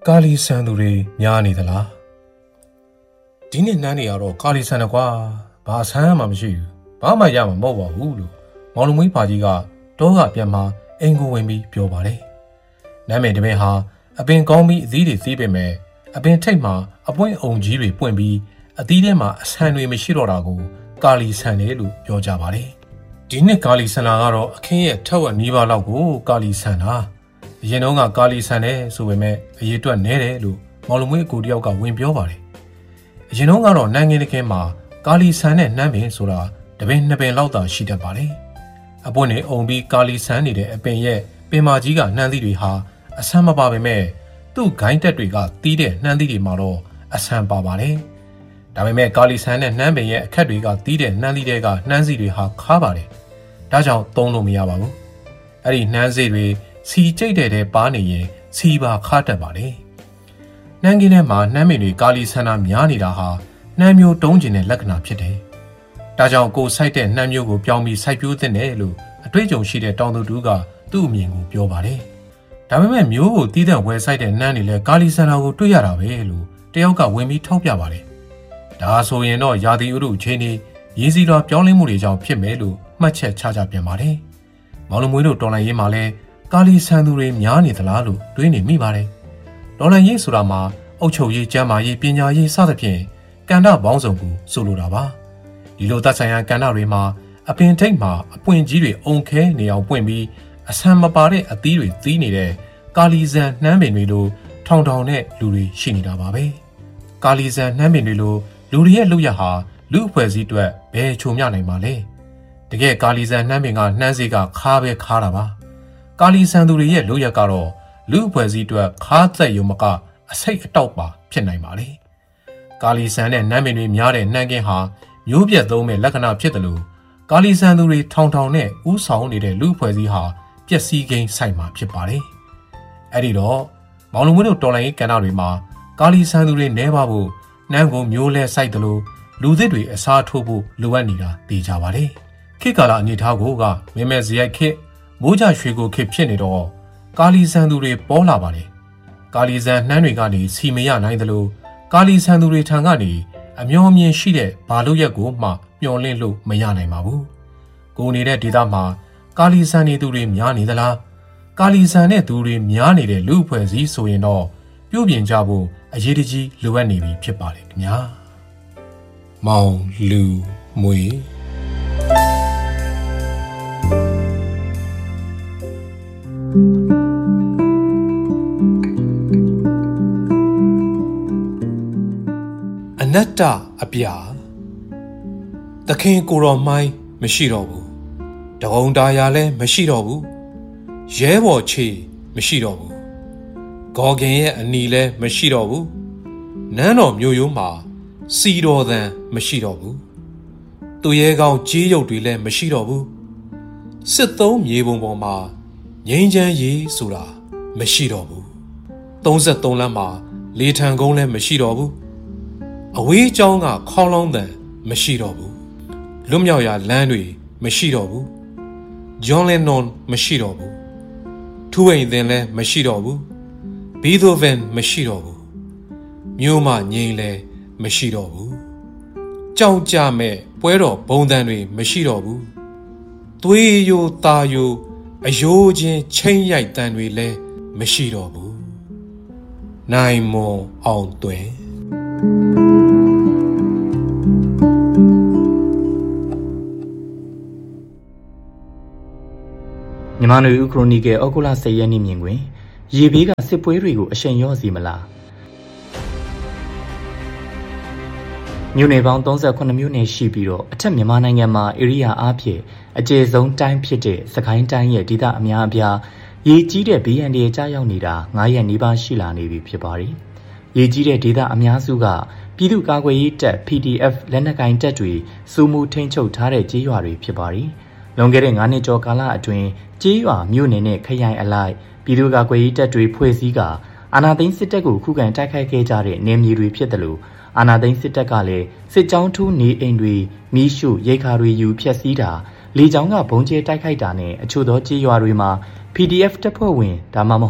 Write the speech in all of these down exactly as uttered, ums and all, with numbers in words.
ကာလီဆန်သူတွေများနေသလားဒီနေ့နန်းနေရတော့ကာလီဆန်တော့ကွာဘာဆန်းမှမရှိဘူးဘာမှရမှာမဟုတ်ပါဘူးလို့မောင်လူမွေးပါကြီးကတော့ကပြန်မှအင်ကိုဝင်ပြီးပြောပါတယ်နန်းမေတပင်ဟာအပင်ကောင်းပြီးအသီးတွေသေးပေမဲ့အပင်ထိတ်မှာအပွင့်အုံကြီးတွေပွင့်ပြီးအသီးထဲမှာအဆန်တွေမရှိတော့တာကိုကာလီဆန်တယ်လို့ပြောကြပါတယ်ဒီနှစ်ကာလီဆန်လာကတော့အခင်းရဲ့ထက်ဝက်နီးပါးလောက်ကိုကာလီဆန်တာအရင်တော့ကကာလီဆန်တယ်ဆိုပေမဲ့အရေးအတွက်နဲတယ်လို့မောင်လူမွေးအကိုတယောက်ကဝင်ပြောပါတယ်အရင်တော့ကတော့နန်းငင်းတကင်းမှာကာလီဆန်နဲ့နှမ်းပင်ဆိုတာတပင်နှစ်ပင်လောက်သာရှိတတ်ပါတယ်အပွင့်နေအုံပြီးကာလီဆန်နေတဲ့အပင်ရဲ့ပင်မာကြီးကနှမ်းသီးတွေဟာအဆန်မပါပေမဲ့သူ့ဂိုင်းတက်တွေကတီးတဲ့နှမ်းသီးတွေမှာတော့အဆန်ပါပါတယ်ဒါပေမဲ့ကာလီဆန်နဲ့နှမ်းပင်ရဲ့အခက်တွေကတီးတဲ့နှမ်းသီးတွေကနှမ်းစီတွေဟာခါပါတယ်ဒါကြောင့်သုံးလို့မရပါဘူးအဲ့ဒီနှမ်းစီတွေစီကျိတ်တဲ့တဲ့ပါနေရင်စီပါခါတတ်ပါတယ်နှမ်းကင်းထဲမှာနှမ်းပင်တွေကာလီဆန်တာများနေတာဟာနှမ်းမျိုးတုံးကျင်တဲ့လက္ခဏာဖြစ်တယ်ဒါကြောင့်ကိုစိုက်တဲ့နှမ်းမျိုးကိုပြောင်းပြီးစိုက်ပျိုးသင့်တယ်လို့အတွေ့အကြုံရှိတဲ့တောင်သူတူကသူ့အမြင်ကိုပြောပါတယ်ဒါပေမဲ့မျိုးကိုတီးတဲ့ဝယ်စိုက်တဲ့နှမ်းတွေလည်းကာလီဆန်တာကိုတွေ့ရတာပဲလို့တယောက်ကဝင်ပြီးထောက်ပြပါတယ်ဒါဆိုရင်တော့ရာသီဥတုအခြေအနေရည်စည်တော်ပြောင်းလဲမှုတွေကြောင့်ဖြစ်မယ်လို့မှတ်ချက်ချကြပြန်ပါတယ်မောင်လူမွေးတို့တော်လိုင်းရေးမှာလဲကာလီဆန်သူတွေများနေသလားလို့တွေးနေမိပါတယ်တော်လိုင်းရေးဆိုတာမှာအုပ်ချုပ်ရေးကျန်းမာရေးပညာရေးစသဖြင့်ကဏ္ဍပေါင်းစုံကိုဆိုလိုတာပါဒီလိုသက်ဆိုင်ရာကဏ္ဍတွေမှာအပင်ထိတ်မှာအပွင့်ကြီးတွေအုံခဲနေအောင်ပွင့်ပြီးအဆန်မပါတဲ့အသီးတွေသီးနေတဲ့ကာလီဆန်နှမ်းပင်တွေလိုထောင်ထောင်တဲ့လူတွေရှိနေတာပါပဲကာလီဆန်နှမ်းပင်တွေလိုလူတွေရဲ့လုပ်ရဟာလူအဖွဲ့အစည်းအတွက်ဘယ်ချုံမြနိုင်ပါလဲတကယ်ကာလီဆန်နှမ်းပင်ကနှမ်းစေးကခါပဲခါတာပါကာလီဆန်သူတွေရဲ့လုပ်ရကတော့လူအဖွဲ့အစည်းအတွက်ခါသက်ရုံမကအစိတ်အတောက်ပါဖြစ်နိုင်ပါလေကာလီဆန်နဲ့နှမ်းပင်တွေများတဲ့နှမ်းကင်းဟာမျိုးပြတ်သုံးမဲ့လက္ခဏာဖြစ်တယ်လို့ကာလီဆန်သူတွေထောင်ထောင်နဲ့ဥဆောင်နေတဲ့လူအဖွဲ့အစည်းဟာပျက်စီးကိန်းဆိုင်မှာဖြစ်ပါတယ်အဲ့ဒီတော့မောင်လူမွေးတို့တော်လိုင်းကဏ္ဍတွေမှာကာလီဆန်သူတွေနဲပါဖို့နှမ်းကိုမျိုးလဲစိုက်တယ်လို့လူသစ်တွေအစားထိုးဖို့လိုအပ်နေတာသိကြပါတယ်ခေတ်ကာလအနေထားကိုကမင်းမဲ့ဇရိုက်ခေတ်မိုးကြရွှေကိုခေတ်ဖြစ်နေတော့ကာလီဆန်သူတွေပေါ်လာပါတယ်ကာလီဆန်နှမ်းတွေကနေစီမရနိုင်တယ်လို့ကာလီဆန်သူတွေထံကနေအမျော်မြင်ရှိတဲ့ဘာလို့ရက်ကိုမှမျော်လင့်လို့မရနိုင်ပါဘူးကိုနေတဲ့ဒေသမှာကာလီဆန်နေသူတွေများနေသလားကာလီဆန်တဲ့သူတွေများနေတဲ့လူအဖွဲ့အစည်းဆိုရင်တော့ပြုပြင်ကြဖို့အရေးတကြီးလိုအပ်နေပြီဖြစ်ပါတယ်ခင်ဗျာမောင်လူမွေအနတ္တအပြာသခင်ကိုတော်မိုင်းမရှိတော့ဘူးတကုံတာယာလည်းမရှိတော့ဘူးရဲဘော်ချေမရှိတော့ဘူးဂေါ်ကင်ရဲ့အနီလည်းမရှိတော့ဘူးနန်းတော်မြို့ရိုးမှာစီတော်သံမရှိတော့ဘူးသူရဲကောင်းကြေးရုပ်တွေလည်းမရှိတော့ဘူးစစ်သုံးမြေပုံပေါ်မှာငိမ့်ချမ်းရေးဆိုတာမရှိတော့ဘူးသုံးသုံးလမ်းမှာလေထံကုန်းလည်းမရှိတော့ဘူးအဝေးကျောင်းကခေါင်းလောင်းသံမရှိတော့ဘူးလွတ်မြောက်ရာလမ်းတွေမရှိတော့ဘူးဂျွန်လန်နွန်မရှိတော့ဘူးထူဝိန်သင်လည်းမရှိတော့ဘူးဘီသိုဗန်မရှိတော့ဘူးမြို့မငိန်လည်းမရှိတော့ဘူးကြောက်ကြမဲ့ပွဲတော်ဘုံတန်တွေမရှိတော့ဘူးသွေးယိုตาယိုအယိုးချင်းချင်းရိုက်တန်တွေလည်းမရှိတော့ဘူးနိုင်မွန်အောင်တွင်မြန်မာနွေဦးခရိုနီကယ်ဩဂုတ်လဆယ်ရက်နေ့မြင်တွင်ရေဘေးကစစ်ပွဲတွေကိုအရှိန်လျော့စေမလားမြို့နယ်ပေါင်း၃၉မြို့နယ်ရှိပြီးတော့အထက်မြန်မာနိုင်ငံမှာဧရိယာအားဖြင့်အကျယ်ဆုံးတိုင်းဖြစ်တဲ့စကိုင်းတိုင်းရဲ့ဒေသအများအပြားရေကြီးတဲ့ဘေးအန္တရာယ်ကြားရောက်နေတာ၅ရက်နီးပါးရှိလာနေပြီဖြစ်ပါတယ်ရေကြီးတဲ့ဒေသအများစုကပြည်သူ့ကာကွယ်ရေးတပ် P D F လက်နက်ကိုင်တပ်တွေစုမှုထိန်းချုပ်ထားတဲ့ကြေးရွာတွေဖြစ်ပါတယ်လွန်ခဲ့တဲ့၅နှစ်ကျော်ကာလအတွင်းကြေးရွာမြို့နယ်နဲ့ခရိုင်အလိုက်ပြည်သူ့ကာကွယ်ရေးတပ်တွေဖွဲ့စည်းကအာဏာသိမ်းစစ်တပ်ကိုခုခံတိုက်ခိုက်ခဲ့ကြတဲ့နယ်မြေတွေဖြစ်တယ်လို့အာဏာသိမ်းစစ်တပ်ကလည်းစစ်ကြောင်းထိုးနေအိမ်တွေမီးရှို့ရိတ်ခါတွေယူဖျက်ဆီးတာလေကြောင်းကဘုံကျဲတိုက်ခိုက်တာနဲ့အချို့သောကြေးရွာတွေမှာ P D F တပ်ဖွဲ့ဝင်ဒါမှမဟုတ်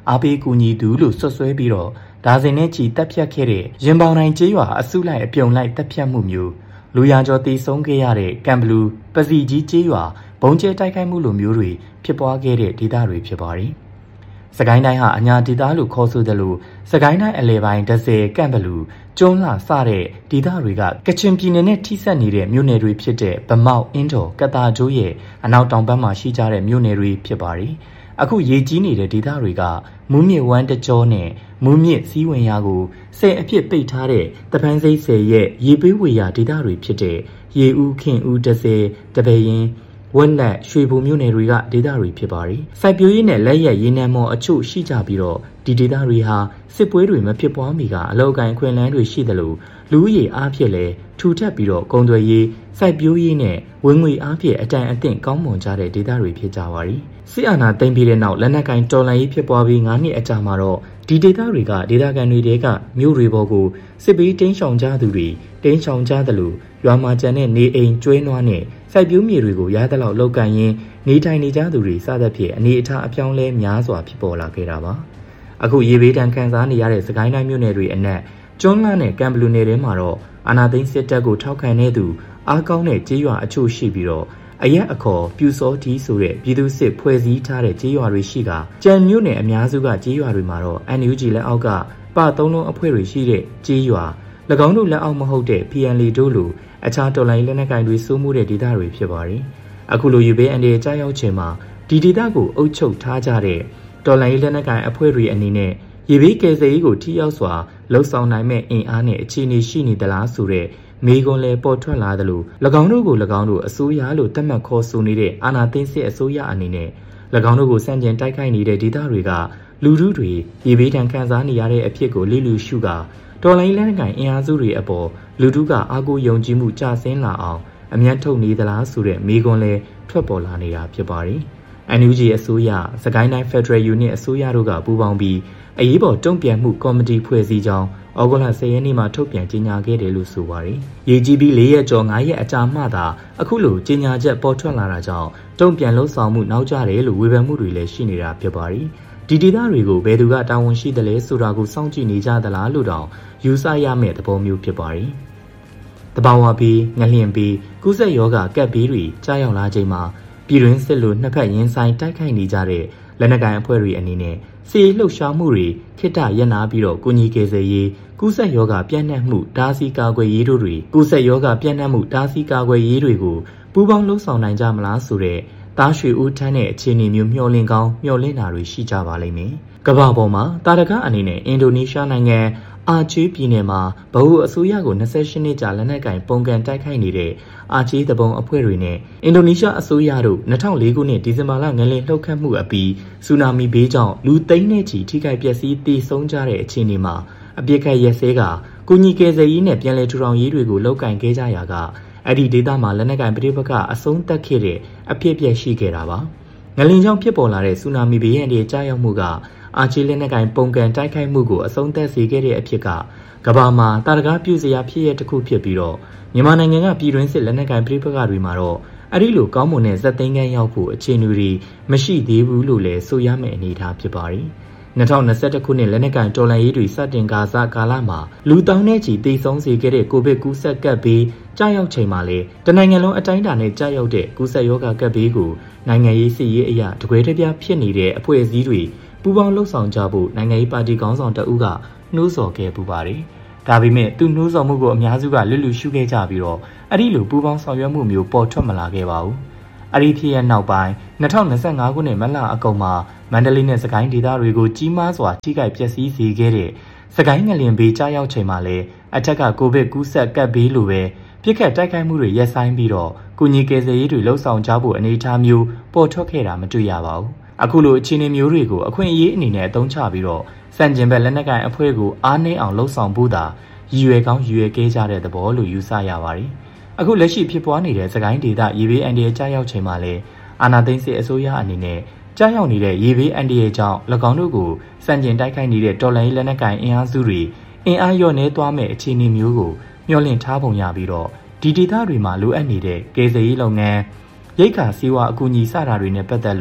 အားပေးကူညီသူလို့ဆွဆွဲပြီးတော့ဒါဇင်နဲ့ချီတပ်ဖြတ်ခဲ့တဲ့ရင်ပေါင်တိုင်းကျေးရွာအစုလိုက်အပြုံလိုက်တပ်ဖြတ်မှုမျိုးလူရကျော်တည်ဆုံးခဲ့ရတဲ့ကံဘလူးပစီကြီးကျေးရွာဘုံကျဲတိုက်ခိုက်မှုလိုမျိုးတွေဖြစ်ပွားခဲ့တဲ့ဒေသတွေဖြစ်ပါတယ်။စကိုင်းတိုင်းဟာအညာဒေသလို့ခေါ်ဆိုတယ်လို့စကိုင်းတိုင်းအလဲပိုင်းဒဇယ်ကံဘလူးကျွန်းလာစတဲ့ဒေသတွေကကချင်ပြည်နယ်နဲ့ထိစပ်နေတဲ့မြို့နယ်တွေဖြစ်တဲ့ဗမောက်အင်းတော်ကတာကျိုးရဲ့အနောက်တောင်ဘက်မှာရှိကြတဲ့မြို့နယ်တွေဖြစ်ပါတယ်။အခုရေကြီးနေတဲ့ဒေသတွေကမူးမြစ်ဝမ်းတကြောနဲ့မူးမြစ်စီးဝင်ရာကိုဆယ်အဖြစ်ပိတ်ထားတဲ့တပန်းစိတ်ဆယ်ရဲ့ရေပေးဝေရာဒေသတွေဖြစ်တဲ့ရေဦးခင်ဦးဒဇယ်တပယ်ရင်ဝက်လက်ရွှေဘုံမြို့နယ်တွေကဒေသတွေဖြစ်ပါတယ်။စိုက်ပျိုးရေးနဲ့လက်ရက်ရေနံမော်အချို့ရှိကြပြီးတော့ဒီဒေသတွေဟာစစ်ပွဲတွေမဖြစ်ပွားမီကအလောက်ကိုင်းခွင်လန်းတွေရှိသလိုလူဦးရေအားဖြင့်လည်းထူထပ်ပြီးတော့ကုန်သွယ်ရေးစိုက်ပျိုးရေးနဲ့ဝင်ငွေအားဖြင့်အတန်အသင့်ကောင်းမွန်ကြတဲ့ဒေသတွေဖြစ်ကြပါတယ်။စစ်အာဏာသိမ်းပြီးတဲ့နောက်လက်နက်ကိုင်တော်လှန်ရေးဖြစ်ပွားပြီး၅နှစ်အကြာမှာတော့ဒီဒေသတွေကဒေသခံတွေတဲကမြို့တွေပေါ်ကိုစစ်ပေးတင်းရှောင်ကြသူတွေတင်းရှောင်ကြသလိုရွာမှာကျန်တဲ့နေအိမ်ကျွေးနွားနဲ့စိုက်ပျိုးမြေတွေကိုရသလောက်လောက်ကန်ရင်းနေထိုင်နေကြသူတွေစသဖြင့်အနေအထားအပြောင်းလဲများစွာဖြစ်ပေါ်လာခဲ့တာပါအခုရေဘေးဒဏ်ခံစားနေရတဲ့စကိုင်းတိုင်းမြို့နယ်တွေအနက်ကျွန်းလနဲ့ကံဘလူနယ်ထဲမှာတော့အာနာသိန်းစစ်တပ်ကိုထောက်ခံတဲ့သူအားကောင်းတဲ့ကြေးရွာအချို့ရှိပြီးတော့အရက်အခေါ်ပြူစောတီးဆိုတဲ့ပြည်သူစစ်ဖွဲ့စည်းထားတဲ့ကြေးရွာတွေရှိကကြံမြို့နယ်အများစုကကြေးရွာတွေမှာတော့ အန် ယူ ဂျီ လက်အောက်ကပသုံးလုံးအဖွဲ့တွေရှိတဲ့ကြေးရွာ၎င်းတို့လက်အောက်မဟုတ်တဲ့ ပီ အန် အေလ် တို့လိုအခြားတော်လိုင်းလက်နက်ကိုင်တွေစိုးမိုးတဲ့ဒေသတွေဖြစ်ပါတယ်အခုလိုရေဘေးအန္တရာယ်ကြားရောက်ချိန်မှာဒီဒေသကိုအုပ်ချုပ်ထားကြတဲ့တော်လိုင်းလက်နက်ကိုင်အဖွဲ့တွေအနေနဲ့ရေဘေးကယ်ဆယ်ရေးကိုထိရောက်စွာလှုပ်ဆောင်နိုင်မဲ့အင်အားနဲ့အခြေအနေရှိနေသလားဆိုတဲ့မေကွန်လည်းပေါ်ထွက်လာသလို၎င်းတို့ကို၎င်းတို့အစိုးရလို့သတ်မှတ်ခေါ်ဆိုနေတဲ့အာဏာသိမ်းစစ်အစိုးရအနေနဲ့၎င်းတို့ကိုစန့်ကျင်တိုက်ခိုက်နေတဲ့ဒေသတွေကလူထုတွေရေဘေးဒဏ်ခံစားနေရတဲ့အဖြစ်ကိုလိလူရှုကတော်လိုင်းလက်နက်ကိုင်အင်အားစုတွေအပေါ်လူထုကအားကိုးယုံကြည်မှုကျဆင်းလာအောင်အမြတ်ထုတ်နေသလားဆိုတဲ့မေကွန်လည်းထွက်ပေါ်လာနေတာဖြစ်ပါတယ်။ အန် ယူ ဂျီ အစိုးရစကိုင်းတိုင်းဖက်ဒရယ်ယူနစ်အစိုးရတို့ကပူးပေါင်းပြီးအရေးပေါ်တုံ့ပြန်မှုကော်မတီဖွဲ့စည်းကြောင်းဩဂုတ်လဆယ်ရက်နေ့မှာထုတ်ပြန်ကြေညာခဲ့တယ်လို့ဆိုပါတယ်။ရေကြီးပြီး၄ရက်ကျော်၅ရက်အကြာမှသာအခုလိုကြေညာချက်ပေါ်ထွက်လာတာကြောင့်တုံ့ပြန်လှုပ်ဆောင်မှုနောက်ကျတယ်လို့ဝေဖန်မှုတွေလည်းရှိနေတာဖြစ်ပါတယ်။ဒီဒေသတွေကိုဘယ်သူကတာဝန်ရှိတယ်လဲဆိုတာကိုစောင့်ကြည့်နေကြသလားလို့တောင်ယူဆရမယ့်သဘောမျိုးဖြစ်ပါတယ်။တဘာဝဘီငလျင်ဘီကုသယောဂကပ်ဘီတွေကြားရောက်လာချိန်မှာပြည်တွင်းစစ်လိုနှစ်ဖက်ရင်ဆိုင်တိုက်ခိုက်နေကြတဲ့လက်နက်ကိုင်အဖွဲ့တွေအနေနဲ့စီလှုပ်ရှားမှုတွေခိတ္တရပ်နာပြီးတော့ကိုကြီးကယ်ဆယ်ရေးကုသယောဂပြန့်နှံ့မှုဓာစီကာကွယ်ရေးတို့တွေကုသယောဂပြန့်နှံ့မှုဓာစီကာကွယ်ရေးတွေကိုပူးပေါင်းလှုပ်ဆောင်နိုင်ကြမလားဆိုတဲ့တားရွှေဦးထန်းတဲ့အခြေအနေမျိုးမျှော်လင့်ကောင်းမျှော်လင့်တာတွေရှိကြပါလိမ့်မယ်။ကမ္ဘာပေါ်မှာတာရကအနေနဲ့အင်ဒိုနီးရှားနိုင်ငံအာချေးပြည်နယ်မှာဗဟိုအစိုးရကို၂၈နှစ်ကြာလက်နက်ကင်ပုံကန်တိုက်ခိုက်နေတဲ့အာချေးတပုံအဖွဲ့တွေနဲ့အင်ဒိုနီးရှားအစိုးရတို့၂၀၀၄ခုနှစ်ဒီဇင်ဘာလငလင်လှုပ်ခတ်မှုအပြီးဆူနာမီဘေးကြောင့်လူသိန်းနဲ့ချီထိခိုက်ပျက်စီးတည်ဆုံးကြတဲ့အခြေအနေမှာအပြစ်ခတ်ရက်စဲကကိုကြီးကယ်ဆယ်ရေးနဲ့ပြန်လည်ထူထောင်ရေးတွေကိုလှုပ်ကင်ခဲ့ကြရာကအဲ့ဒီဒေသမှာလက်နက်ကင်ပဋိပက္ခအဆုံးသတ်ခဲ့တဲ့အဖြစ်အပျက်ရှိခဲ့တာပါငလင်ကြောင့်ဖြစ်ပေါ်လာတဲ့ဆူနာမီဘေးရန်တွေကြားရောက်မှုကအာချေလက်နက်ကင်ပုံကန်တိုက်ခိုက်မှုကိုအဆုံးသတ်စေခဲ့တဲ့အဖြစ်ကကမ္ဘာမှာတာရကားပြုစရာဖြစ်ရတစ်ခုဖြစ်ပြီးတော့မြန်မာနိုင်ငံကပြည်တွင်းစစ်လက်နက်ကင်ပဋိပက္ခတွေမှာတော့အဲ့ဒီလိုကောင်းမွန်တဲ့ဇက်သိန်းကန်းရောက်ဖို့အခြေအနေတွေမရှိသေးဘူးလို့လည်းဆိုရမယ့်အနေအထားဖြစ်ပါတယ်။၂၀၂၁ခုနှစ်လက်နက်ကင်တော်လှန်ရေးတွေစတင်ကာစကာလမှာလူတောင်းတဲ့ချီတိတ်ဆုံးစေခဲ့တဲ့ကိုဗစ်ကူးစက်ကပ်ဘေးကြားရောက်ချိန်မှာလေတနိုင်ငံလုံးအတိုင်းအတာနဲ့ကြားရောက်တဲ့ကူးစက်ရောဂါကပ်ဘေးကိုနိုင်ငံရေးစစ်ရေးအရာတကွဲတပြားဖြစ်နေတဲ့အဖွဲ့အစည်းတွေပူးပေါင်းလှုပ်ဆောင်ကြဖို့နိုင်ငံရေးပါတီခေါင်းဆောင်တအုပ်ကနှိုးဆော်ခဲ့ပူပါတယ်။ဒါပေမဲ့သူနှိုးဆော်မှုကိုအများစုကလွတ်လွတ်ရှုခဲ့ကြပြီးတော့အဲ့ဒီလိုပူးပေါင်းဆောင်ရွက်မှုမျိုးပေါ်ထွက်မလာခဲ့ပါဘူး။အဲ့ဒီဖြစ်ရနောက်ပိုင်း၂၀၂၅ခုနှစ်မလအကုန်မှာမန္တလေးနဲ့စကိုင်းဒေသတွေကိုကြီးမားစွာထိခိုက်ပျက်စီးစေခဲ့တဲ့စကိုင်းငလျင်ဘေးကြားရောက်ချိန်မှာလည်းအထက်ကကိုဗစ်ကူးစက်ကပ်ဘေးလိုပဲပြစ်ခတ်တိုက်ခိုက်မှုတွေရပ်ဆိုင်းပြီးတော့ကုညီကယ်ဆယ်ရေးတွေလှုပ်ဆောင်ကြဖို့အနေအထားမျိုးပေါ်ထွက်ခဲ့တာမတွေ့ရပါဘူး။အခုလိုအခြေအနေမျိုးတွေကိုအခွင့်အရေးအနေနဲ့အသုံးချပြီးတော့စံကျင်ဘက်လက်နက်ကိုင်အဖွဲ့ကိုအားနည်းအောင်လှုပ်ဆောင်ဖို့သာရည်ရွယ်ကောင်းရည်ရွယ်ခဲ့ကြတဲ့သဘောလို့ယူဆရပါတယ်။အခုလက်ရှိဖြစ်ပွားနေတဲ့စကိုင်းဒေသရေဘေးအန္တရာယ်ကြားရောက်ချိန်မှာလည်းအာဏာသိမ်းစစ်အစိုးရအနေနဲ့ကြားရောက်နေတဲ့ရေဘေးအန္တရာယ်ကြောင့်၎င်းတို့ကိုစံကျင်တိုက်ခိုက်နေတဲ့တော်လှန်ရေးလက်နက်ကိုင်အင်အားစုတွေအင်အားလျော့နည်းသွားမဲ့အခြေအနေမျိုးကိုမျှော်လင့်ထားပုံရပြီးတော့ဒီဒေသတွေမှာလိုအပ်နေတဲ့ကယ်ဆယ်ရေးလုပ်ငန်းရိက္ခာစီးပွားအကူအညီစတာတွေနဲ့ပတ်သက်လို့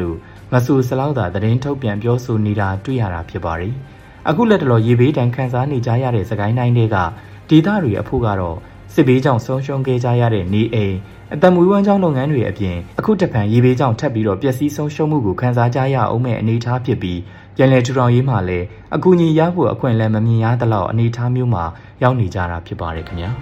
မဆူစလောက်သာသတင်းထုတ်ပြန်ပြောဆိုနေတာတွေ့ရတာဖြစ်ပါတယ်။အခုလက်တလောရေဘေးတန်းခန်းစားနေကြရတဲ့စကိုင်းတိုင်းတွေကဒေသတွေအဖို့ကတော့စစ်ဘေးကြောင့်ဆုံးရှုံးခဲ့ကြရတဲ့နေအိမ်အသက်မွေးဝမ်းကြောင်းလုပ်ငန်းတွေအပြင်အခုတစ်ဖန်ရေဘေးကြောင့်ထပ်ပြီးတော့ပျက်စီးဆုံးရှုံးမှုကိုခံစားကြရအောင်မဲ့အနေအထားဖြစ်ပြီးပြန်လည်ထူထောင်ရေးမှာလည်းအကူအညီရဖို့အခွင့်အလမ်းမမြင်ရသလောက်အနေအထားမျိုးမှာရောက်နေကြတာဖြစ်ပါတယ်ခင်ဗျာ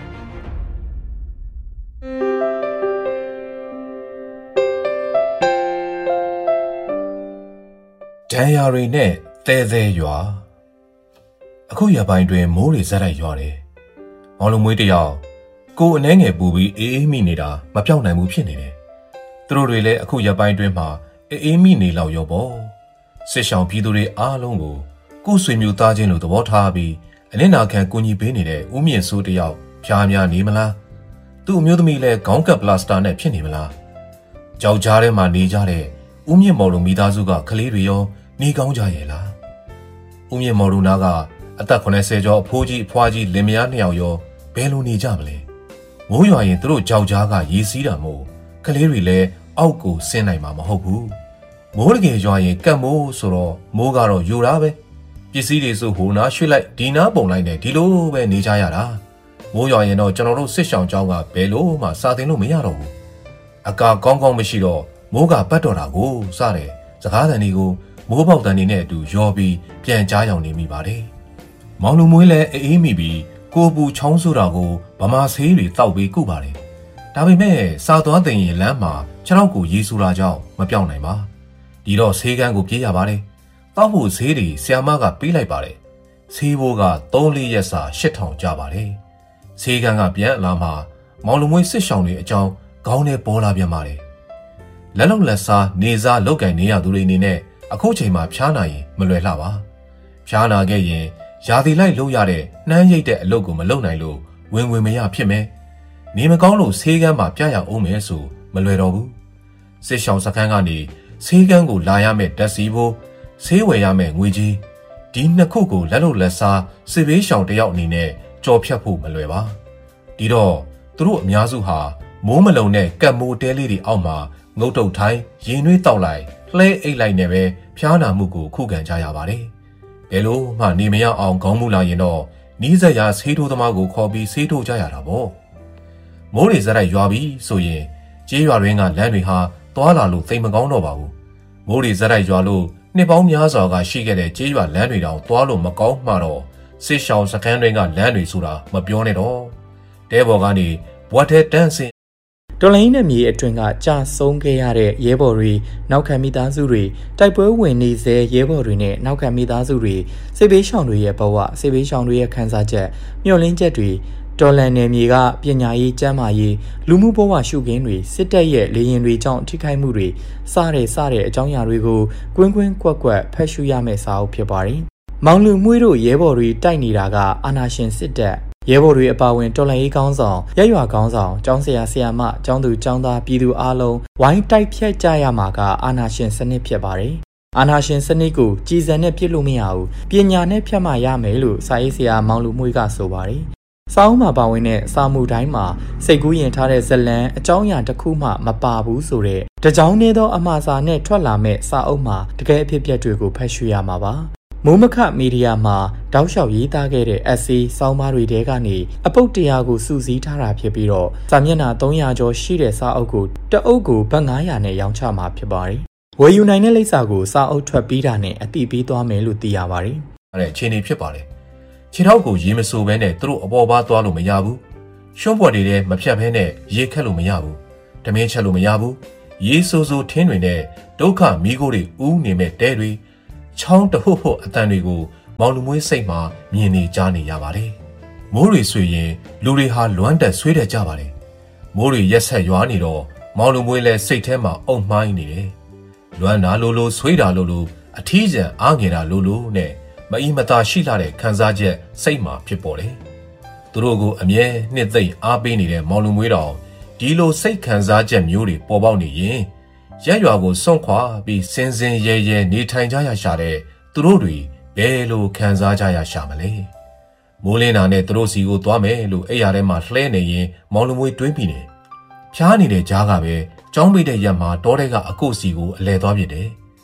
ဒဏ်ရာတွေနဲ့တဲသေးရွာအခုရပိုင်းတွင်မိုးတွေဇက်တိုက်ရွာတယ်။မောင်လူမွေးတယောက်ကိုယ်အနှဲငယ်ပူပြီးအေးအေးမိနေတာမပြောင်းနိုင်ဘူးဖြစ်နေတယ်။သူတို့တွေလည်းအခုရပိုင်းတွင်မှာအေးအေးမိနေလောက်ရောပေါ့။စစ်ဆောင်ပြည်သူတွေအားလုံးကိုကိုယ်ဆွေမျိုးသားချင်းလိုသဘောထားပြီးအနစ်နာခံကူညီပေးနေတဲ့ဦးမြင့်စိုးတယောက်ဖျားများနေမလား။သူ့အမျိုးသမီးလည်းခေါင်းကပ်ပလတ်စတာနဲ့ဖြစ်နေမလား။ကြောက်ကြားထဲမှာနေကြတဲ့ဦးမြင့်မော်လူမိသားစုကကလေးတွေရောနေကောင်းကြရဲ့လားဦးမြင့်မော်လူနာကအသက်eightyကျော်အဖိုးကြီးအဖွားကြီးလင်မယားနှစ်ယောက်ရောဘယ်လိုနေကြမလဲမိုးရွာရင်သူတို့ကြောက်ကြားကရေစီးတာမို့ကလေးတွေလည်းအောက်ကိုဆင်းနိုင်မှာမဟုတ်ဘူးမိုးတကယ်ရွာရင်ကတ်မိုးဆိုတော့မိုးကတော့ယူတာပဲပစ္စည်းတွေဆိုဟိုနာရွှေ့လိုက်ဒီနာပုံလိုက်နဲ့ဒီလိုပဲနေကြရတာမိုးရွာရင်တော့ကျွန်တော်တို့စစ်ဆောင်ကျောင်းကဘယ်လိုမှစာသင်လို့မရတော့ဘူးအကာကောင်းကောင်းမရှိတော့မိုးကပတ်တော့တာကိုစတယ်စကားသံတွေကိုမိုးပေါက်တန်နေတဲ့အတူရောပြီးပြန်ကြားရောင်နေမိပါတယ်။မောင်လူမွေးလည်းအေးမိပြီးကိုပူချောင်းဆိုတာကိုဗမာဆေးတွေတောက်ပြီးကုပါတယ်။ဒါပေမဲ့စာသွားတင်ရင်လမ်းမှာခြေထောက်ကိုရေဆူလာကြောင်းမပြောင်းနိုင်ပါ။ဒီတော့ဆေးကန်းကိုပြေးရပါတယ်။တောက်ဖို့ဆေးတွေဆ iam မကပေးလိုက်ပါတယ်။ဆေးဘိုးကthree fourရက်စာeight thousandကျပါတယ်။ဆေးကန်းကပြန်လာမှမောင်လူမွေးစစ်ဆောင်တွေအကြောင်းခေါင်းထဲပေါ်လာပြန်ပါတယ်။လက်လုံးလက်စားနေစားလောက်ကင်နေရသူတွေအနေနဲ့အခုချိန်မှာဖျားနာရင်မလွယ်လှပါဖျားနာခဲ့ရင်ရာသီလိုက်လုပ်ရတဲ့နှမ်းရိပ်တဲ့အလုပ်ကိုမလုပ်နိုင်လို့ဝင်ဝင်မရဖြစ်မယ်နေမကောင်းလို့ဆေးကန်းမှာပြရအောင်မယ်ဆိုမလွယ်တော့ဘူးစစ်ရှောင်းစခန်းကနေဆေးကန်းကိုလာရမယ့်တက်စီဖို့ဆေးဝယ်ရမယ့်ငွေကြီးဒီနှစ်ခုကိုလက်လို့လက်စားစစ်ဘေးရှောင်းတယောက်အနေနဲ့ကြော်ဖြတ်ဖို့မလွယ်ပါဒီတော့သူတို့အများစုဟာမိုးမလုံတဲ့ကတ်မိုးတဲလေးတွေအောက်မှာငုတ်တုတ်ထိုင်းရင်နှွေးတောက်လိုက်လှဲအိတ်လိုက်နေပဲဖျားနာမှုကိုခုခံကြရပါတယ်။ဘယ်လိုမှနေမရအောင်ခေါင်းမူလာရင်တော့နီးစပ်ရာဆေးထိုးသမားကိုခေါ်ပြီးဆေးထိုးကြရတာပေါ့။မိုးတွေစရိုက်ရွာပြီးဆိုရင်ကျေးရွာတွင်းကလမ်းတွေဟာသွားလာလို့သိမ်မကောင်းတော့ပါဘူး။မိုးတွေစရိုက်ရွာလို့နှစ်ပေါင်းများစွာကရှိခဲ့တဲ့ကျေးရွာလမ်းတွေတောင်သွားလို့မကောင်းမှတော့စစ်ရှောင်းစခန်းတွင်းကလမ်းတွေဆိုတာမပြောနဲ့တော့။တဲဘော်ကနေဘွက်ထဲတန်းစင်တော်လိုင်းနဲ့မြေအတွင်းကကြာဆုံးခဲ့ရတဲ့ရဲဘော်တွေနောက်ခံမိသားစုတွေတိုက်ပွဲဝင်နေစေရဲဘော်တွေနဲ့နောက်ခံမိသားစုတွေစစ်ဘေးရှောင်တွေရဲ့ဘဝစစ်ဘေးရှောင်တွေရဲ့ခံစားချက်မျှော်လင့်ချက်တွေတော်လန်နယ်မြေကပညာရေးကျန်းမာရေးလူမှုဘဝရှုခင်းတွေစစ်တပ်ရဲ့လေရင်တွေကြောင့်ထိခိုက်မှုတွေစတဲ့စတဲ့အကြောင်းအရာတွေကိုကွင်းကွင်းကွက်ကွက်ဖတ်ရှုရမယ့်စာအုပ်ဖြစ်ပါတယ်။မောင်လူမွေးတို့ရဲဘော်တွေတိုက်နေတာကအာဏာရှင်စစ်တပ်ရဲဘော်တွေအပါအဝင်တော်လှန်ရေးကောင်းဆောင်ရက်ရွာကောင်းဆောင်ကျောင်းဆရာဆရာမကျောင်းသူကျောင်းသားပြည်သူအားလုံးဝိုင်းတိုက်ဖြတ်ကြရမှာကအာဏာရှင်စနစ်ဖြစ်ပါတယ်။အာဏာရှင်စနစ်ကိုကြည်စံနဲ့ပြစ်လို့မရဘူး။ပညာနဲ့ဖြတ်မှရမယ်လို့စာရေးဆရာမောင်လူမွေးကဆိုပါတယ်။စာအုပ်မှာပါဝင်တဲ့စာမှုတိုင်းမှာစိတ်ကူးရင်ထားတဲ့ဇလံအကြောင်းအရာတစ်ခုမှမပါဘူးဆိုတဲ့တကြောင်နေသောအမှားစာနဲ့ထွက်လာမဲ့စာအုပ်မှာတကယ်အဖြစ်အပျက်တွေကိုဖတ်ရှုရမှာပါ။မိုးမခမီဒီယာမှာတောက်လျှောက်ရေးသားခဲ့တဲ့ essay ဆောင်းပါးတွေထဲကနေအပုတ်တရားကိုစုစည်းထားတာဖြစ်ပြီးတော့စာမျက်နှာthree hundredကျော်ရှိတဲ့စာအုပ်ကိုတအုပ်ကိုဘတ်five hundredနဲ့ရောင်းချမှာဖြစ်ပါတယ်။ဝယ်ယူနိုင်တဲ့လိပ်စာကိုစာအုပ်ထွက်ပြီးတာနဲ့အတိပေးသွားမယ်လို့သိရပါတယ်။အဲ့ဒါအခြေအနေဖြစ်ပါတယ်။ခြေထောက်ကိုရေမဆိုးဘဲနဲ့သူတို့အပေါ်ပါသွားလို့မရဘူး။ရှုံးပွက်တွေထဲမဖြတ်ဘဲနဲ့ရေခက်လို့မရဘူး။တမင်းချက်လို့မရဘူး။ရေဆိုးဆိုးထင်းတွေနဲ့ဒုက္ခမီးခိုးတွေဥနေမဲ့တဲတွေချောင်းတဟုတ်ဟုတ်အတန်တွေကိုမောင်လူမွေးစိတ်မှာမြင်နေကြားနေရပါတယ်။မိုးတွေဆွေရင်လူတွေဟာလွမ်းတက်ဆွေးတက်ကြပါတယ်။မိုးတွေရက်ဆက်ရွာနေတော့မောင်လူမွေးလည်းစိတ်ထဲမှာအုံမှိုင်းနေတယ်။လွမ်းတာလိုလိုဆွေးတာလိုလိုအထီးကျန်အားငယ်တာလိုလိုနဲ့မအီမသာရှိလာတဲ့ခံစားချက်စိတ်မှာဖြစ်ပေါ်တယ်။သူတို့ကိုအမြဲနှစ်သိမ့်အားပေးနေတဲ့မောင်လူမွေးတော်ဒီလိုစိတ်ခံစားချက်မျိုးတွေပေါ်ပေါက်နေရင်ရက်ရွာကိုစွန့်ခွာပြီးစင်စင်ရဲရဲနေထိုင်ကြရရှာတဲ့သူတို့တွေဘယ်လိုခံစားကြရရှာမလဲမိုးလင်းတာနဲ့သူတို့စီကိုသွားမယ်လို့အိယာထဲမှာလှဲနေရင်မောင်လူမွေးတွေးပြီးနေဖျားနေတဲ့ကြားကပဲကြောင်းပိတ်တဲ့ရက်မှာတောထဲကအကုတ်စီကိုအလဲသွားပြစ်တယ်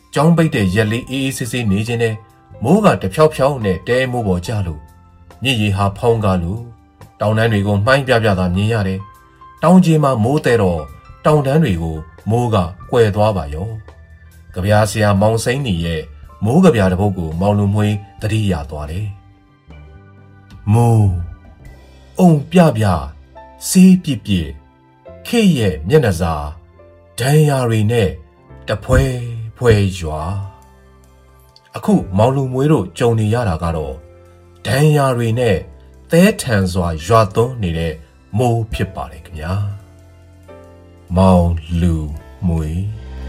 ကျောင်းပိတ်တဲ့ရက်လေးအေးအေးဆေးဆေးနေခြင်းနဲ့မိုးကတဖြောက်ဖြောက်နဲ့တဲမိုးပေါ်ကျလို့မြစ်ရေဟာဖောင်းကားလို့တောင်တန်းတွေကိုမှိုင်းပြပြသာမြင်ရတယ်။တောင်ကြီးမှာမိုးတဲတော့တောင်တန်းတွေကိုမိုးကကွယ်သွားပါရော။ကြပြားဆရာမောင်စိမ့်နေရဲ့မိုးကြပြားတစ်ပုဒ်ကိုမောင်လူမွေးသတိရသွားတယ်။မိုးအုံပြပြစေးပြစ်ပြစ်ခေရဲ့မျက်နှာစာဒဏ်ရာတွေနဲ့တဖွဲဖွဲရွာအခုမောင်လူမွေးတို့ကြုံနေရတာကတော့ဒဏ်ရာတွေနဲ့သဲထန်စွာရွာသွန်းနေတဲ့မိုးဖြစ်ပါတယ်ခင်ဗျာမောင်လူမွေး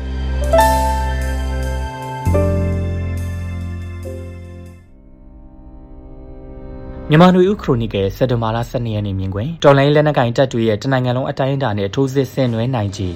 မြန်မာနွေဦးခရိုနီကယ်စက်တဘာလဆယ်နှစ်ရက်နေ့မြင်ကွင်းတော်လိုင်းလက်နက်ကင်တပ်တွေရဲ့တနိုင်ငံလုံးအတိုင်းအတာနဲ့ထိုးစစ်ဆင်နွှဲနိုင်ကြီး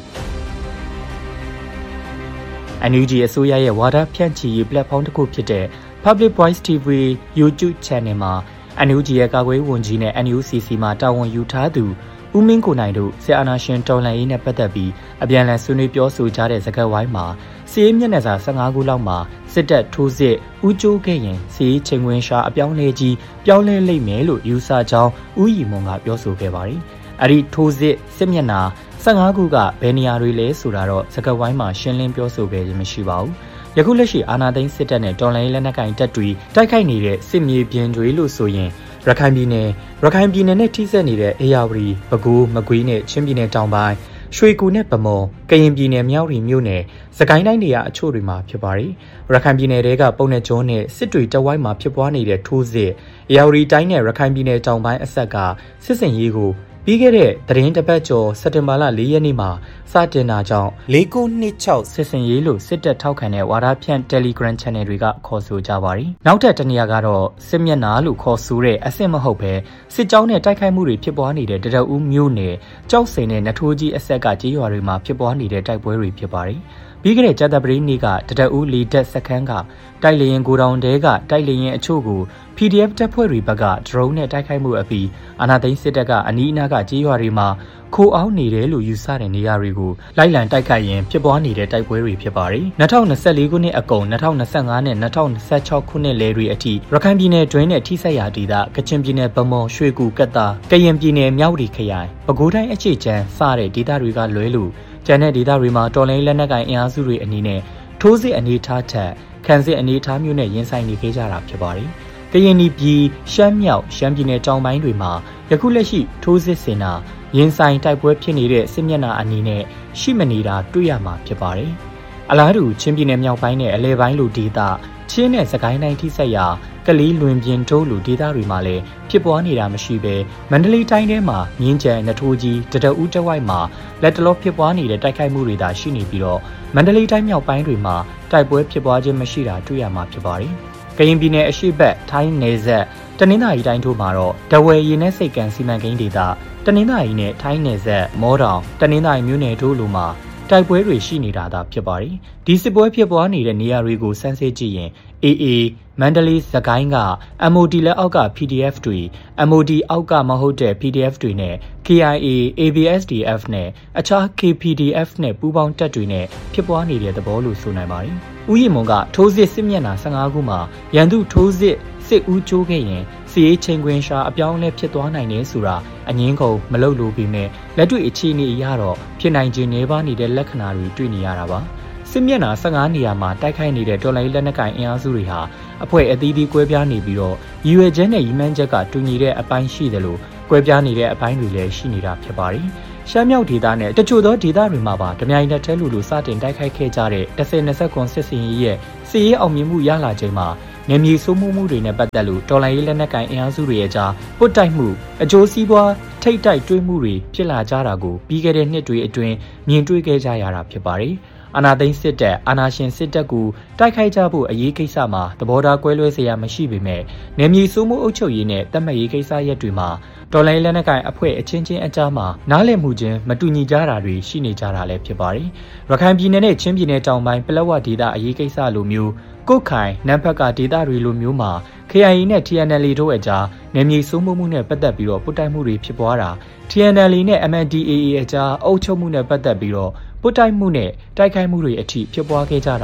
အန်ယူဂျီ အစိုးရရဲ့ဝါဒဖြန့်ချီရေး platform တစ်ခုဖြစ်တဲ့ Public Voice တီ ဗီ YouTube Channel မှာ အန်ယူဂျီ ရဲ့ကာကွယ်ဝန်ကြီးနဲ့ အန်ယူစီစီ မှာတာဝန်ယူထားသူဦးမင်းကိုနိုင်တို့စစ်အာဏာရှင်တော်လှန်ရေးနဲ့ပတ်သက်ပြီးအပြန်အလှန်ဆွေးနွေးပြောဆိုကြတဲ့စကားဝိုင်းမှာစီးရဲမျက်နှာစာဆယ်ငါးခုလောက်မှာစစ်တပ်ထိုးစစ်ဦးကျိုးခဲ့ရင်စီးရဲချိန်ဝင်ရှာအပြောင်းလဲကြီးပြောင်းလဲလိမ့်မယ်လို့ယူဆကြောင်းဦးရီမွန်ကပြောဆိုခဲ့ပါတယ်။အဲ့ဒီထိုးစစ်စစ်မျက်နှာဆယ်ငါးခုကဘယ်နေရာတွေလဲဆိုတာတော့စကားဝိုင်းမှာရှင်းလင်းပြောဆိုခဲ့ခြင်းမရှိပါဘူး။ယခုလက်ရှိအာဏာသိမ်းစစ်တပ်နဲ့တော်လှန်ရေးလက်နက်ကိုင်တပ်တွေတိုက်ခိုက်နေတဲ့စစ်မြေပြင်တွေလို့ဆိုရင်ရခိုင်ပြည်နယ်ရခိုင်ပြည်နယ်နဲ့ထိစပ်နေတဲ့အေရဝတီပဲခူးမကွေးနဲ့ချင်းပြည်နယ်တောင်ပိုင်းရွှေကူနဲ့ဗမော်ကရင်ပြည်နယ်မြောက်ရီမြို့နယ်စကိုင်းတိုင်းနေရာအချို့တွေမှာဖြစ်ပါတယ်။ရခိုင်ပြည်နယ်တွေကပုံနဲ့ကျွန်းနဲ့စစ်တွေတဝိုင်းမှာဖြစ်ပွားနေတဲ့ထိုးစစ်အေရဝတီတိုင်းနဲ့ရခိုင်ပြည်နယ်တောင်ပိုင်းအဆက်ကစစ်စင်ရေးကိုပြီးခဲ့တဲ့သတင်းတပတ်ကျော်စက်တင်ဘာလ၄ရက်နေ့မှာစတင်တာကြောင့်လေးကိုနှစ်ချောက်စစ်စင်ရေးလို့စစ်တပ်ထောက်ခံတဲ့ဝါဒဖြန့် Telegram Channel တွေကခေါ်ဆိုကြပါတယ်။နောက်ထပ်တနေရာကတော့စစ်မျက်နှာလို့ခေါ်ဆိုတဲ့အဆင့်မဟုတ်ပဲစစ်ကြောင်းနဲ့တိုက်ခိုက်မှုတွေဖြစ်ပွားနေတဲ့တရဦးမြို့နယ်ကြောက်စိန်နဲ့နထိုးကြီးအဆက်ကကြေးရွာတွေမှာဖြစ်ပွားနေတဲ့တိုက်ပွဲတွေဖြစ်ပါတယ်။ပြီးခဲ့တဲ့ကြာသပတေးနေ့ကတရဦးလီတက်စခန်းကတိုက်လေရင်ကိုတောင်တဲကတိုက်လေရင်အချို့ကို ပီ ဒီ အက်ဖ် တပ်ဖွဲ့တွေဘက်က drone နဲ့တိုက်ခိုက်မှုအပြီးအာဏာသိမ်းစစ်တပ်ကအနီးအနားကကြေးရွာတွေမှာခိုအောင်းနေတယ်လို့ယူဆတဲ့နေရာတွေကိုလိုက်လံတိုက်ခိုက်ရင်ဖြစ်ပွားနေတဲ့တိုက်ပွဲတွေဖြစ်ပါတယ်။၂၀၂၄ခုနှစ်အကုန်၂၀၂၅နဲ့၂၀၂၆ခုနှစ်လယ်တွေအထိရခိုင်ပြည်နယ်တွင်းနဲ့ထိစပ်ရာဒေသကချင်ပြည်နယ်ဗမော်ရွှေကူကတ်တာကရင်ပြည်နယ်မြောက်ရီခရိုင်ပဲခူးတိုင်းအခြေချမ်းစတဲ့ဒေသတွေကလွဲလို့ကျန်တဲ့ဒေသတွေမှာတော်လိုင်းလက်နက်ကိုင်အင်အားစုတွေအနေနဲ့ထိုးစစ်အနေထားထက်ခံစစ်အနေထားမျိုးနဲ့ရင်ဆိုင်နေခဲ့ကြတာဖြစ်ပါတယ်။ကရင်ပြည်ရှမ်းမြောက်ရှမ်းပြည်နယ်တောင်ပိုင်းတွေမှာယခုလက်ရှိထိုးစစ်ဆင်တာရင်ဆိုင်တိုက်ပွဲဖြစ်နေတဲ့စစ်မျက်နှာအနေနဲ့ရှိမနေတာတွေ့ရမှာဖြစ်ပါတယ်။အလားတူချင်းပြည်နယ်မြောက်ပိုင်းနဲ့အလဲပိုင်းလိုဒေသချင်းနဲ့စကိုင်းတိုင်းထိစပ်ရာကလေးလွင်ပြင်တိုးလိုဒေသတွေမှာလည်းဖြစ်ပွားနေတာမရှိဘဲမန္တလေးတိုင်းထဲမှာမြင်းကြံနထိုးကြီးတတအူးတဝိုက်မှာလက်တလောဖြစ်ပွားနေတဲ့တိုက်ခိုက်မှုတွေသာရှိနေပြီးတော့မန္တလေးတိုင်းမြောက်ပိုင်းတွေမှာတိုက်ပွဲဖြစ်ပွားခြင်းမရှိတာတွေ့ရမှာဖြစ်ပါတယ်။ကရင်ပြည်နယ်အရှေ့ဘက်ထိုင်းနယ်စပ်တနင်္သာရီတိုင်းထိုးမှာတော့ဒဝယ်ရေနက်စိတ်ကန်စီမံကိန်းဒေသတနင်္သာရီနဲ့ထိုင်းနယ်စပ်မောတောင်တနင်္သာရီမြို့နယ်ထိုးလိုမှာတိုက်ပွဲတွေရှိနေတာသာဖြစ်ပါတယ်။ဒီစစ်ပွဲဖြစ်ပွားနေတဲ့နေရာတွေကိုစမ်းစစ်ကြည့်ရင် အေးအေးမန္တလေးစကိုင်းက အမ် အို တီ လက်အောက်က ပီ ဒီ အက်ဖ် တွေ အမ် အို တီ အောက်ကမဟုတ်တဲ့ ပီ ဒီ အက်ဖ် တွေနဲ့ ကေ အိုင် အေ အေ ဘီ အက်စ် ဒီ အက်ဖ် နဲ့အခြား ကေ ပီ ဒီ အက်ဖ် နဲ့ပူးပေါင်းတပ်တွေနဲ့ဖြစ်ပွားနေတဲ့သဘောလို့ဆိုနိုင်ပါတယ်။ဦးရီမွန်ကထိုးစစ်စစ်မျက်နှာဆယ်ငါးခုမှာရန်သူထိုးစစ်စစ်ဦးကျိုးခဲ့ရင်စီရေးချိန်ခွင်ရှာအပြောင်းလဲဖြစ်သွားနိုင်တယ်ဆိုတာအငင်းကုန်မလုပ်လို့ပြီးမဲ့လက်တွေ့အခြေအနေအရတော့ဖြစ်နိုင်ခြင်းနှဲပါနေတဲ့လက္ခဏာတွေတွေ့နေရတာပါစစ်မျက်နှာဆယ်ငါးနေရာမှာတိုက်ခိုက်နေတဲ့တော်လိုင်းလက်နက်ကိုင်အင်အားစုတွေဟာအဖွဲ့အသီးသီးကွဲပြားနေပြီးတော့ရည်ရွယ်ချက်နဲ့ရည်မှန်းချက်ကတူညီတဲ့အပိုင်းရှိတယ်လို့ကွဲပြားနေတဲ့အပိုင်းတွေလည်းရှိနေတာဖြစ်ပါတယ်ရှမ်းမြောက်ဒေသနဲ့တချို့သောဒေသတွေမှာပါဓမြိုင်နဲ့ထဲလူလူစတင်တိုက်ခိုက်ခဲ့ကြတဲ့တစ်ဆယ်နှစ်ဆက်ကွန်စစ်စင်ရေးရဲ့စီရေးအောင်မြင်မှုရလာချိန်မှာနေမြေစိုးမှုမှုတွေနဲ့ပတ်သက်လို့တော်လိုင်းရေးလက်နက်ကိုင်အင်အားစုတွေရဲ့ကြားပုတ်တိုက်မှုအကျိုးစီးပွားထိတ်တိုက်တွေးမှုတွေဖြစ်လာကြတာကိုပြီးခဲ့တဲ့နှစ်တွေအတွင်းမြင်တွေ့ခဲ့ကြရတာဖြစ်ပါတယ်အာဏာသိမ်းစစ်တပ်အာဏာရှင်စစ်တပ်ကိုတိုက်ခိုက်ကြဖို့အရေးကိစ္စမှာသဘောထားကွဲလွဲစရာမရှိပေမဲ့နေမြေစိုးမှုအုပ်ချုပ်ရေးနဲ့တတ်မှတ်ရေးကိစ္စရပ်တွေမှာတော်လိုင်းလက်နက်ကိုင်အဖွဲ့အချင်းချင်းအကြားမှာနားလည်မှုချင်းမတူညီကြတာတွေရှိနေကြတာလည်းဖြစ်ပါတယ်ရခိုင်ပြည်နယ်နဲ့ချင်းပြည်နယ်တောင်ပိုင်းပလက်ဝဒေသအရေးကိစ္စလိုမျိုးကုတ်ခိုင်နမ်ဖက်ကဒေသတွေလိုမျိုးမှာ ကေ အိုင် အေ နဲ့ တီ အန် အယ် အေ တို့အကြားနေမြေစိုးမှုမှုနဲ့ပတ်သက်ပြီးတော့ပုတ်တိုက်မှုတွေဖြစ်ပွားတာ တီ အန် အယ် အေ နဲ့ အမ် အန် ဒီ အေ အေ အကြားအုပ်ချုပ်မှုနဲ့ပတ်သက်ပြီးတော့ပုတ်တိုက်မှုနဲ့တိုက်ခိုက်မှုတွေအထိဖြစ်ပွားခဲ့ကြတာတွေ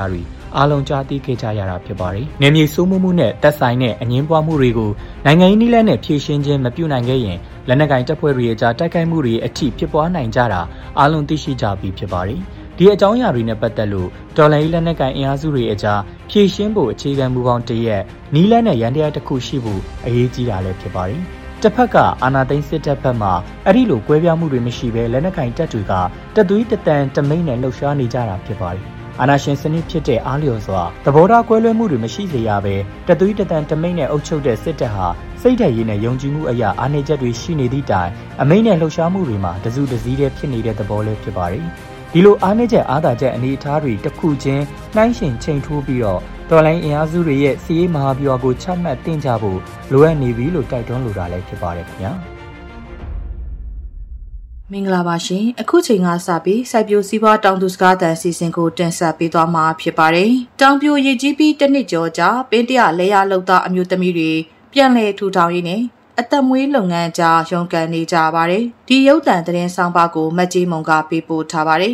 အားလုံးကြားသိခဲ့ကြရတာဖြစ်ပါတယ်။နယ်မြေစိုးမိုးမှုနဲ့သက်ဆိုင်တဲ့အငင်းပွားမှုတွေကိုနိုင်ငံရေးနည်းလမ်းနဲ့ဖြေရှင်းခြင်းမပြုနိုင်ခဲ့ရင်လက်နက်ကိုင်တပ်ဖွဲ့တွေအကြားတိုက်ခိုက်မှုတွေအထိဖြစ်ပွားနိုင်ကြတာအားလုံးသိရှိကြပြီးဖြစ်ပါတယ်။ဒီအကြောင်းအရာတွေနဲ့ပတ်သက်လို့တော်လှန်ရေးလက်နက်ကိုင်အင်အားစုတွေအကြားဖြေရှင်းဖို့အခြေခံမူပေါင်းတရက်နီးလန်းနဲ့ရန်တရားတစ်ခုရှိဖို့အရေးကြီးတာလည်းဖြစ်ပါတယ်။တစ်ဖက်ကအာဏာသိမ်းစစ်တပ်ဘက်မှအဲ့ဒီလိုကွဲပြားမှုတွေမရှိဘဲလက်နက်ကိုင်တပ်တွေကတသွေးတတန်တမိန်နဲ့လှုပ်ရှားနေကြတာဖြစ်ပါတယ်။အာဏာရှင်စနစ်ဖြစ်တဲ့အားလျော်စွာသဘောထားကွဲလွဲမှုတွေမရှိစေရဘဲတသွေးတတန်တမိန်နဲ့အုပ်ချုပ်တဲ့စစ်တပ်ဟာစိတ်ဓာတ်ရည်နဲ့ယုံကြည်မှုအရာအားနည်းချက်တွေရှိနေသည့်တိုင်အမိန်နဲ့လှုပ်ရှားမှုတွေမှာတစုတစည်းတည်းဖြစ်နေတဲ့သဘောလေးဖြစ်ပါတယ်။ဒီလိုအားနည်းချက်အားသာချက်အနေအထားတွေတစ်ခုချင်းနှိုင်းယှဉ်ချိန်ထိုးပြီးတော့တော်လိုင်းအင်အားစုတွေရဲ့စီးရေးမဟာဗျူဟာကိုချမှတ်တင်ကြဖို့လိုအပ်နေပြီလို့တိုက်တွန်းလိုတာလည်းဖြစ်ပါတယ်ခင်ဗျာမင်္ဂလာပါရှင်အခုချိန်ကစပြီးစိုက်ပျိုးစည်းပွားတောင်သူစကားသံစီစဉ်ကိုတင်ဆက်ပေးသွားမှာဖြစ်ပါတယ်တောင်ပြိုရည်ကြီးပြီးတစ်နှစ်ကျော်ကြာပင်းတရလဲရလောက်သားအမျိုးသမီးတွေပြန်လည်ထူထောင်ရင်းနဲ့အသက်မွေးလုပ်ငန်းကြားရုန်းကန်နေကြပါတယ်ဒီရုပ်သံသတင်းဆောင်ပါကိုမတ်ကြီးမုံကပေးပို့ထားပါတယ်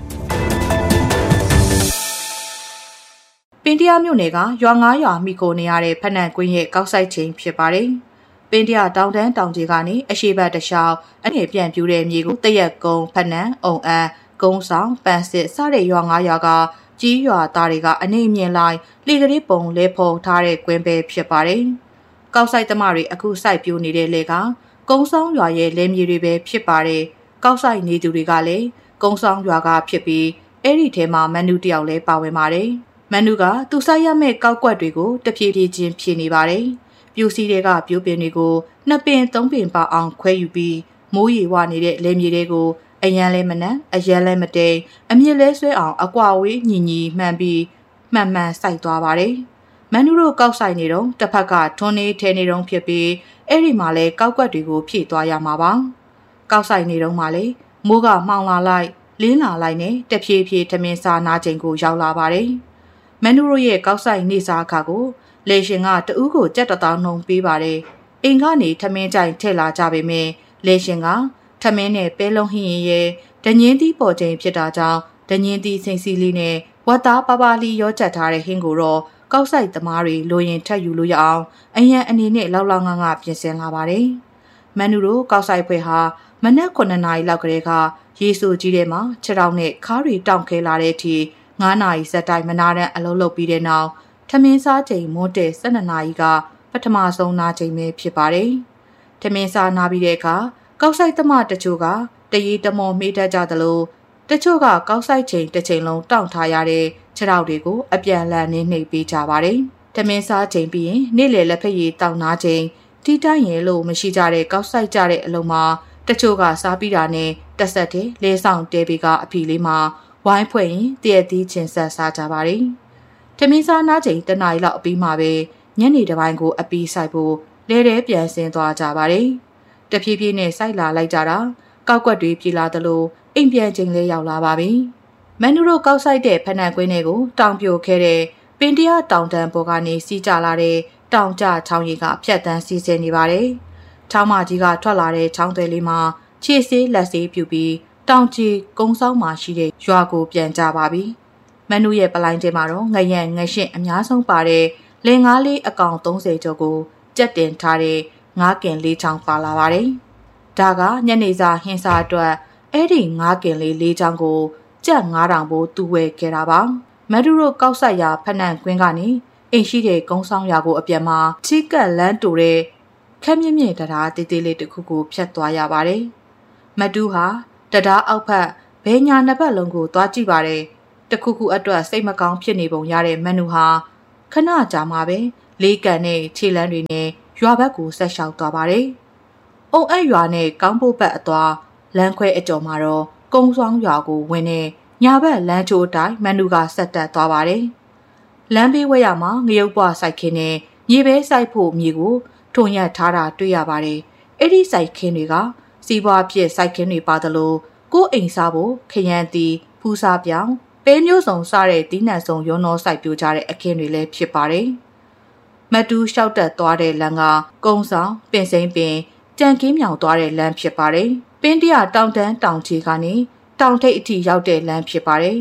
ပင်တရမြို့နယ်ကရွာငါးရွာမိကိုနေရတဲ့ဖနန်ကွင်းရဲ့ကောက်ဆိုင်ချိန်ဖြစ်ပါတယ်။ပင်တရတောင်တန်းတောင်ကြီးကနေအရှိဘတ်တလျှောက်အငယ်ပြန်ပြူတဲ့မြေကိုတရက်ကုန်းဖနန်အုံအန်းကုန်းဆောင်ပန်းစစ်စတဲ့ရွာငါးရွာကကြီးရွာသားတွေကအနေမြင်လိုက်လေကလေးပုံလဲဖုံထားတဲ့ကွင်းပဲဖြစ်ပါတယ်။ကောက်ဆိုင်သမားတွေအခုစိုက်ပြိုနေတဲ့လေကကုန်းဆောင်ရွာရဲ့လဲမြေတွေပဲဖြစ်ပါတယ်။ကောက်ဆိုင်နေသူတွေကလည်းကုန်းဆောင်ရွာကဖြစ်ပြီးအဲ့ဒီထဲမှာမန်နူတယောက်လည်းပါဝင်ပါတယ်။မန်နူကသူဆိုင်ရမဲ့ကောက်ကွက်တွေကိုတဖြည်းဖြည်းချင်းဖြည့်နေပါတယ်။ပြူစီတွေကပြိုးပင်တွေကိုနှစ်ပင်သုံးပင်ပါအောင်ခွဲယူပြီးမိုးရေဝနေတဲ့လေမြေတွေကိုအရန်လဲမနက်အရန်လဲမတိန်အမြင့်လဲဆွဲအောင်အကွာဝေးညီညီမှန်ပြီးမှန်မှန်စိုက်သွားပါတယ်။မန်နူတို့ကောက်ဆိုင်နေတော့တစ်ဖက်ကထွန်းနေထဲနေတော့ဖြစ်ပြီးအဲ့ဒီမှာလဲကောက်ကွက်တွေကိုဖြည့်သွားရမှာပါ။ကောက်ဆိုင်နေတော့မှလဲမိုးကမှောင်လာလိုက်လင်းလာလိုက်နဲ့တဖြည်းဖြည်းထမင်းစားနာချိန်ကိုရောက်လာပါတယ်။မန်နူရိုရဲ့ကောက်ဆိုင်နေစားအခါကိုလေရှင်ကတဦးကိုကြက်တသောင်းနှုံပေးပါတယ်။အိမ်ကနေထမင်းကြိုင်ထည့်လာကြပေမဲ့လေရှင်ကထမင်းနဲ့ပဲလုံးဟင်းရင်ရဲ့ဒညင်းသီးပေါ်ချိန်ဖြစ်တာကြောင့်ဒညင်းသီးစိမ့်စီလေးနဲ့ဝတ်သားပါပါလီရောချက်ထားတဲ့ဟင်းကိုတော့ကောက်ဆိုင်သမားတွေလိုရင်ထပ်ယူလို့ရအောင်အရန်အနေနဲ့လောက်လောက်ငါငါပြင်ဆင်လာပါတယ်။မန်နူရိုကောက်ဆိုင်ဖွဲ့ဟာမနက်ခုနှစ်နာရီလောက်ကလေးကရေဆိုကြီးထဲမှာခြေထောက်နဲ့ခါးတွေတောင့်ခဲလာတဲ့အထိငါးနာရီစက်တိုင်းမနာတဲ့အလုပ်လုပ်ပြီးတဲ့နောက်ထမင်းစားချိန်မွန်းတဲ့၁၂နာရီကပထမဆုံးနာချိန်ပဲဖြစ်ပါတယ်။ထမင်းစားနာပြီးတဲ့အခါကောက်ဆိုင်သမားတချို့ကတရီတမော်မေးတတ်ကြသလိုတချို့ကကောက်ဆိုင်ချိန်တစ်ချိန်လုံးတောင့်ထားရတဲ့ခြေထောက်တွေကိုအပြန်လန်နေနှိပ်ပေးကြပါတယ်။ထမင်းစားချိန်ပြီးရင်နေ့လယ်လက်ဖက်ရည်တောင့်နာချိန်တီးတိုင်းရဲလို့မရှိကြတဲ့ကောက်ဆိုင်ကြတဲ့အလုံးမှာတချို့ကစားပြီးတာနဲ့တက်ဆက်တဲ့လဲဆောင်တဲပေကအဖီလေးမှာဝိုင်းဖွဲ့ရင်တည့်ရသီးချင်းဆက်စားကြပါတယ်။ထမင်းစားနားချိန်တနားရီလောက်အပြီးမှပဲညနေတစ်ပိုင်းကိုအပီးဆိုင်ဖို့လဲတဲပြန်ဆင်းသွားကြပါတယ်။တဖြည်းဖြည်းနဲ့စိုက်လာလိုက်ကြတာကောက်ကွက်တွေပြေလာသလိုအိမ်ပြန်ချိန်လဲရောက်လာပါပြီ။မန်နူတို့ကောက်ဆိုင်တဲ့ဖနန်ကွင်းတွေကိုတောင်ပြိုခဲ့တဲ့ပင်တရတောင်တန်းပေါ်ကနေစီးကြလာတဲ့တောင်ကျချောင်းရီကဖြတ်တန်းစီးဆင်းနေပါတယ်။ချောင်းမကြီးကထွက်လာတဲ့ချောင်းသွဲလေးမှာခြေဆေးလက်ဆေးပြူပြီးတောင်ကြီးကုန်းဆောင်မှာရှိတဲ့ရွာကိုပြန်ကြပါပြီ။မန်နူရဲ့ပလိုင်းထဲမှာတော့ငရံငရှင့်အများဆုံးပါတဲ့လင်ငါးလေးအကောင်သုံးဆယ်ကျော်ကိုကြက်တင်ထားတဲ့ငါးကင်လေးချောင်းပါလာပါတယ်။ဒါကညနေစာဟင်းစာအတွက်အဲ့ဒီငါးကင်လေးလေးချောင်းကိုကြက်ငါးတောင်ဘိုးတူဝဲခဲ့တာပါ။မန်နူတို့ကောက်ဆက်ရာဖနန်ကွင်းကနေအိမ်ရှိတဲ့ကုန်းဆောင်ရွာကိုအပြန်မှာချီကက်လန်းတူတဲ့ခက်မြင့်မြင့်တရားတေးသေးလေးတစ်ခုကိုဖြတ်သွားရပါတယ်။မတူဟာတရားအောက်ဖက်ဘဲညာနှစ်ဖက်လုံးကိုသွားကြည့်ပါတယ်။တခုခုအတွက်စိတ်မကောင်းဖြစ်နေပုံရတဲ့မန်နူဟာခဏကြာမှပဲလေးကန်နဲ့ခြေလမ်းတွေနဲ့ရွာဘက်ကိုဆက်လျှောက်သွားပါတယ်။အုံအပ်ရွာနဲ့ကောင်းဖို့ဘက်အသွားလမ်းခွဲအကျော်မှာတော့ကုန်းဆောင်ရွာကိုဝင်နေညာဘက်လမ်းချိုးတိုင်းမန်နူကဆက်တက်သွားပါတယ်။လမ်းဘေးဝဲရမှာငရုတ်ပွားစိုက်ခင်းနဲ့မြေပဲစိုက်ဖို့မြေကိုထုံရက်ထားတာတွေ့ရပါတယ်။အဲ့ဒီစိုက်ခင်းတွေကစီးပွားဖြစ်စိုက်ခင်းတွေပါသလိုကိုယ်အိမ်စားဖို့ခရမ်းတီဖူးစားပြောင်းပဲမျိုးစုံစားတဲ့တီးနှံစုံရုံနောစိုက်ပြိုကြတဲ့အခင်းတွေလည်းဖြစ်ပါတယ်။မတူးလျှောက်တက်သွားတဲ့လမ်းကကုန်းဆောင်ပင်စိမ့်ပင်ကြံကင်းမြောင်သွားတဲ့လမ်းဖြစ်ပါတယ်။ပင်းတရတောင်တန်းတောင်ချီကနေတောင်ထိပ်အထိရောက်တဲ့လမ်းဖြစ်ပါတယ်။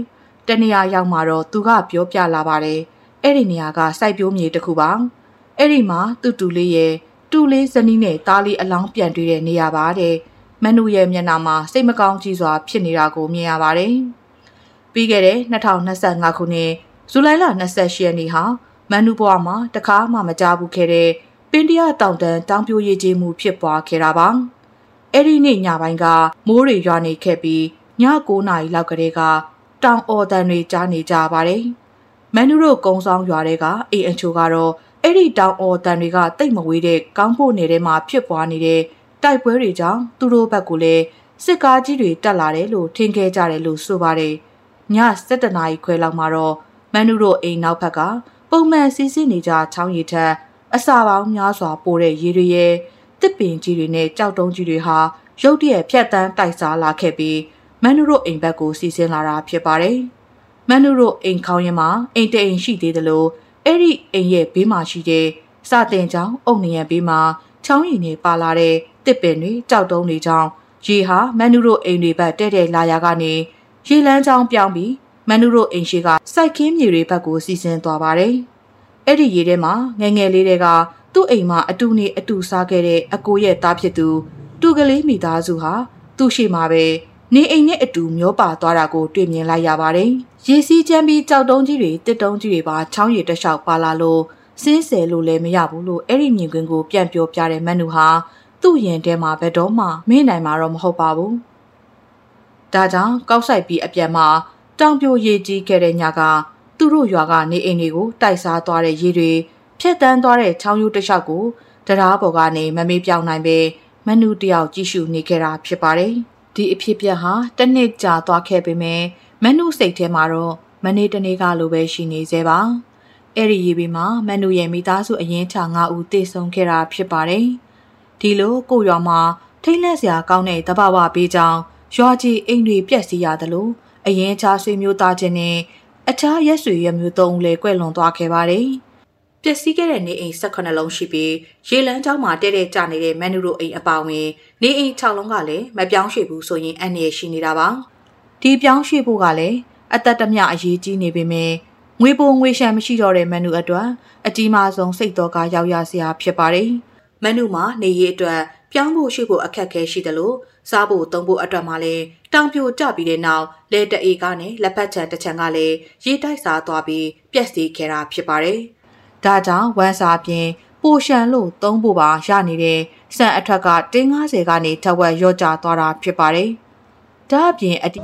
တနေရာရောက်မှာတော့သူကပြောပြလာပါတယ်အဲ့ဒီနေရာကစိုက်ပျိုးမြေတစ်ခုပါအဲ့ဒီမှာတူတူလေးရဲ့တူလေးဇနီးနဲ့သားလေးအလောင်းပြန်တွေ့တဲ့နေရာပါတဲ့မန်နူရဲ့မျက်နှာမှာစိတ်မကောင်းကြီးစွာဖြစ်နေတာကိုမြင်ရပါတယ်ပြီးခဲ့တဲ့၂၀၂၅ခုနှစ်ဇူလိုင်လ၂၈ရက်နေ့ဟာမန်နူဘွားမှာတခါမှမကြားဘူးခဲ့တဲ့ပင်တရတောင်တန်းတောင်ပြိုရည်ကြီးမှုဖြစ်ပွားခဲ့တာပါအဲ့ဒီနေ့ညပိုင်းကမိုးတွေရွာနေခဲ့ပြီးည၉နာရီလောက်ကတည်းကတောင်အော်တန်တွေကြားနေကြပါတယ်မန်နူတို့ကုန်းဆောင်ရွာတွေကအိမ်အချို့ကတော့အဲ့ဒီတောင်အော်တန်တွေကတိတ်မဝေးတဲ့ကောင်းဖို့နယ်ထဲမှာဖြစ်ပွားနေတဲ့တိုက်ပွဲတွေကြောင့်သူတို့ဘက်ကလည်းစစ်ကားကြီးတွေတက်လာတယ်လို့ထင်ခဲ့ကြတယ်လို့ဆိုပါတယ်ည၁၁နာရီခွဲလောက်မှာတော့မန်နူတို့အိမ်နောက်ဘက်ကပုံမှန်စီးဆင်းနေကြချောင်းရည်ထက်အစာပေါင်းများစွာပိုတဲ့ရေတွေရဲ့တစ်ပင်ကြီးတွေနဲ့ကြောက်တုံးကြီးတွေဟာရုတ်တရက်ဖြတ်တန်းတိုက်စားလာခဲ့ပြီးမန်နူတို့အိမ်ဘက်ကိုစီးဆင်းလာတာဖြစ်ပါတယ်မန်နူတို့အိမ်ခေါင်းရင်းမှာအိမ်တအိမ်ရှိသေးတယ်လို့အဲ့ဒီအိမ်ရဲ့ဘေးမှာရှိတဲ့စာတင်ချောင်းအုတ်နရံဘေးမှာချောင်းရည်နဲ့ပါလာတဲ့တစ်ပင်တွေကြောက်တုံးတွေကြောင့်ရေဟာမန်နူတို့အိမ်တွေဘက်တဲ့တဲ့လာရာကနေရေလန်းချောင်းပြောင်းပြီးမန်နူတို့အိမ်ရှိကစိုက်ခင်းမြေတွေဘက်ကိုစီးဆင်းသွားပါတယ်အဲ့ဒီရေထဲမှာငယ်ငယ်လေးတွေကသူ့အိမ်မှာအတူနေအတူစားခဲ့တဲ့အကိုရဲ့သားဖြစ်သူတူကလေးမိသားစုဟာသူ့ရှိမှာပဲနေအိမ်နဲ့အတူမျောပါသွားတာကိုတွေ့မြင်လိုက်ရပါတယ်။ရေစီးချမ်းပြီးကြောက်တုံးကြီးတွေတစ်တုံးကြီးတွေပါချောင်းရည်တစ်လျှောက်ပါလာလို့စင်းဆယ်လို့လည်းမရဘူးလို့အဲ့ဒီမြင်ကွင်းကိုပြန်ပြောပြတဲ့မန်နူဟာသူ့ရင်ထဲမှာဘယ်တော့မှမေ့နိုင်မှာတော့မဟုတ်ပါဘူး။ဒါကြောင့်ကောက်ဆိုင်ပြီးအပြန်မှာတောင်ပြိုရေကြီးခဲ့တဲ့ညကသူတို့ရွာကနေအိမ်တွေကိုတိုက်စားသွားတဲ့ရေတွေဖြတ်တန်းသွားတဲ့ချောင်းရိုးတစ်လျှောက်ကိုတရားပေါ်ကနေမမေးပြောင်းနိုင်ပဲမန်နူတယောက်ကြည့်ရှုနေခဲ့တာဖြစ်ပါတယ်။ဒီအဖြစ်ပြက်ဟာတစ်နှစ်ကြာသွားခဲ့ပေမဲ့မန်နူစိတ်ထဲမှာတော့မနေ့တနေ့ကလိုပဲရှိနေသေးပါ။အဲ့ဒီရေပြီးမှမန်နူရဲ့မိသားစုအရင်ချ၅ဦးတည်ဆုံခဲ့တာဖြစ်ပါတယ်။ဒီလိုကိုရွာမှာထိတ်လန့်စရာကောင်းတဲ့တဘာဝပေးကြောင်းရွာကြီးအိမ်တွေပြက်စီးရတယ်လို့အရင်ချဆွေမျိုးသားချင်းနဲ့အခြားရက်ဆွေရမျိုးသုံးဦးလည်းကွဲလွန်သွားခဲ့ပါတယ်။ပျက်စီးခဲ့တဲ့နေအိမ်၁၈လုံးရှိပြီးရေလန်းကျောင်းမှာတဲတဲကျနေတဲ့မန်နူတို့အိမ်အပါဝင်နေအိမ်၆လုံးကလည်းမပြောင်းရွှေ့ဘူးဆိုရင်အန္တရာယ်ရှိနေတာပါဒီပြောင်းရွှေ့ဖို့ကလည်းအသက်တမျှအရေးကြီးနေပေမဲ့ငွေပိုငွေရှမ်းမရှိတော့တဲ့မန်နူအတွက်အကြီးမားဆုံးစိတ်တော်ကရောက်ရစရာဖြစ်ပါတယ်မန်နူမှာနေရေးအတွက်ပြောင်းဖို့ရွှေ့ဖို့အခက်အခဲရှိတယ်လို့စားဖို့သုံးဖို့အတွက်မှလည်းတောင်ပြိုကျပြီးတဲ့နောက်လေတအေကနဲ့လက်ဖက်ချံတစ်ချံကလည်းရေတိုက်စားသွားပြီးပြက်စီးခဲ့တာဖြစ်ပါတယ်ဒါကြောင့်ဝမ်းစာပြင်ပိုရှန်လို့သုံးဖို့ပါရနေတဲ့စံအထက်ကတင်း၅၀ကနေထက်ဝက်ရော့ကျသွားတာဖြစ်ပါတယ်။ဒါအပြင်အ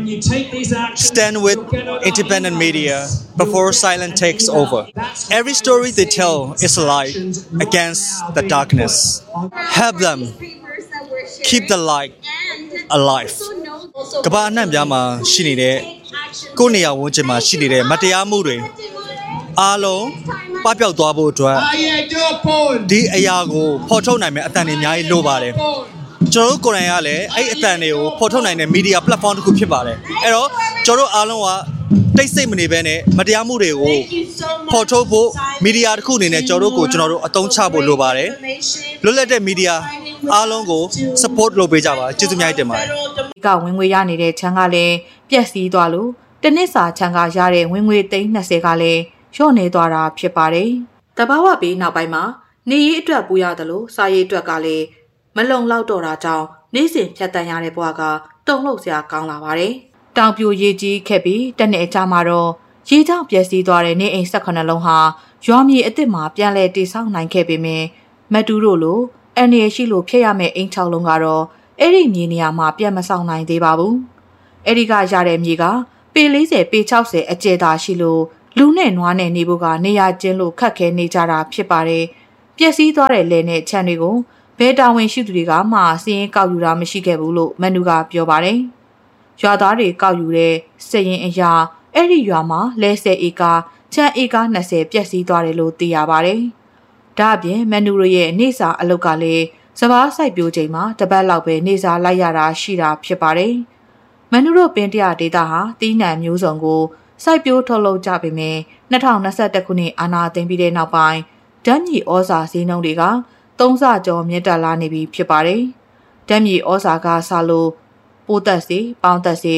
Stand with independent media before silence takes over. Every story they tell is a light against the darkness. Help them keep the light alive. ကမ္ဘာအနှံ့ပြားမှာရှိနေတဲ့ကိုယ့်နေရာဝန်းကျင်မှာရှိနေတဲ့မတရားမှုတွေအားလုံးပပျောက်သွားဖို့အတွက်ဒီအရာကိုဖော်ထုတ်နိုင်မယ့်အသံတွေအများကြီးလိုပါတယ်ကျွန်တော်တို့ကိုယ်တိုင်ကလည်းအဲ့အသံတွေကိုဖော်ထုတ်နိုင်တဲ့ media platform တစ်ခုဖြစ်ပါတယ်အဲ့တော့ကျွန်တော်တို့အားလုံးကတိတ်ဆိတ်မနေဘဲနဲ့မတရားမှုတွေကိုဖော်ထုတ်ဖို့ media တစ်ခုအနေနဲ့ကျွန်တော်တို့ကိုကျွန်တော်တို့အသုံးချဖို့လိုပါတယ်လွတ်လပ်တဲ့ media အားလုံးကို support လုပ်ပေးကြပါကျေးဇူးများတင်ပါတယ်ဒီကဝင်ငွေရနေတဲ့ချမ်းကလည်းပျက်စီးသွားလို့တနစ်စာချမ်းကရတဲ့ဝင်ငွေသိန်း၂၀ကလည်းလျော့နေသွားတာဖြစ်ပါတယ်။တဘာဝဘေးနောက်ပိုင်းမှာနေရေးအတွက်ပူရတယ်လို့စားရေးအတွက်ကလည်းမလုံလောက်တော့တာကြောင့်နေ့စဉ်ဖြတ်တန်းရတဲ့ဘဝကတုံ့လောက်စရာကောင်းလာပါတယ်။တောင်ပြိုရေကြီးခဲ့ပြီးတနေ့အကြာမှာတော့ရေကြောင့်ပျက်စီးသွားတဲ့နေအိမ်၁၈လုံးဟာရွာမြေအစ်စ်မှာပြန်လည်တည်ဆောက်နိုင်ခဲ့ပေမဲ့မတူတို့လိုအန်ရရှိလို့ဖြစ်ရမယ့်အိမ်၆လုံးကတော့အဲ့ဒီမြေနေရာမှာပြန်မဆောင်နိုင်သေးပါဘူး။အဲ့ဒီကရတဲ့မြေကပေ၄၀ပေ၆၀အကျယ်သာရှိလို့လူနဲ့နွားနဲ့နေဖို့ကနေရာကျင်းလို့ခက်ခဲနေကြတာဖြစ်ပါတယ်။ပျက်စီးသွားတဲ့လယ်နဲ့ခြံတွေကိုဘဲတာဝန်ရှိသူတွေကမှစီးရင်ကောက်ယူတာမရှိခဲ့ဘူးလို့မန်နူကပြောပါတယ်။ရွာသားတွေကောက်ယူတဲ့စည်ရင်အရာအဲ့ဒီရွာမှာလဲ၁၀ဧကခြံဧက၂၀ပျက်စီးသွားတယ်လို့သိရပါတယ်။ဒါအပြင်မန်နူရဲ့နေစာအလုပ်ကလည်းစပားစိုက်ပျိုးချိန်မှာတပတ်လောက်ပဲနေစာလိုက်ရတာရှိတာဖြစ်ပါတယ်။မန်နူတို့ပင်တရဒေတာဟာတီးနှံမျိုးစုံကိုစိုက်ပျိုးထုတ်လုပ်ကြပေမဲ့၂၀၂၁ခုနှစ်အာဏာသိမ်းပြီးတဲ့နောက်ပိုင်းဓာတ်မြေဩဇာဈေးနှုန်းတွေကသုံးဆကျော်မြင့်တက်လာနေပြီဖြစ်ပါတယ်။ဓာတ်မြေဩဇာကဆလို့ပိုးသက်စီပေါင်းသက်စီ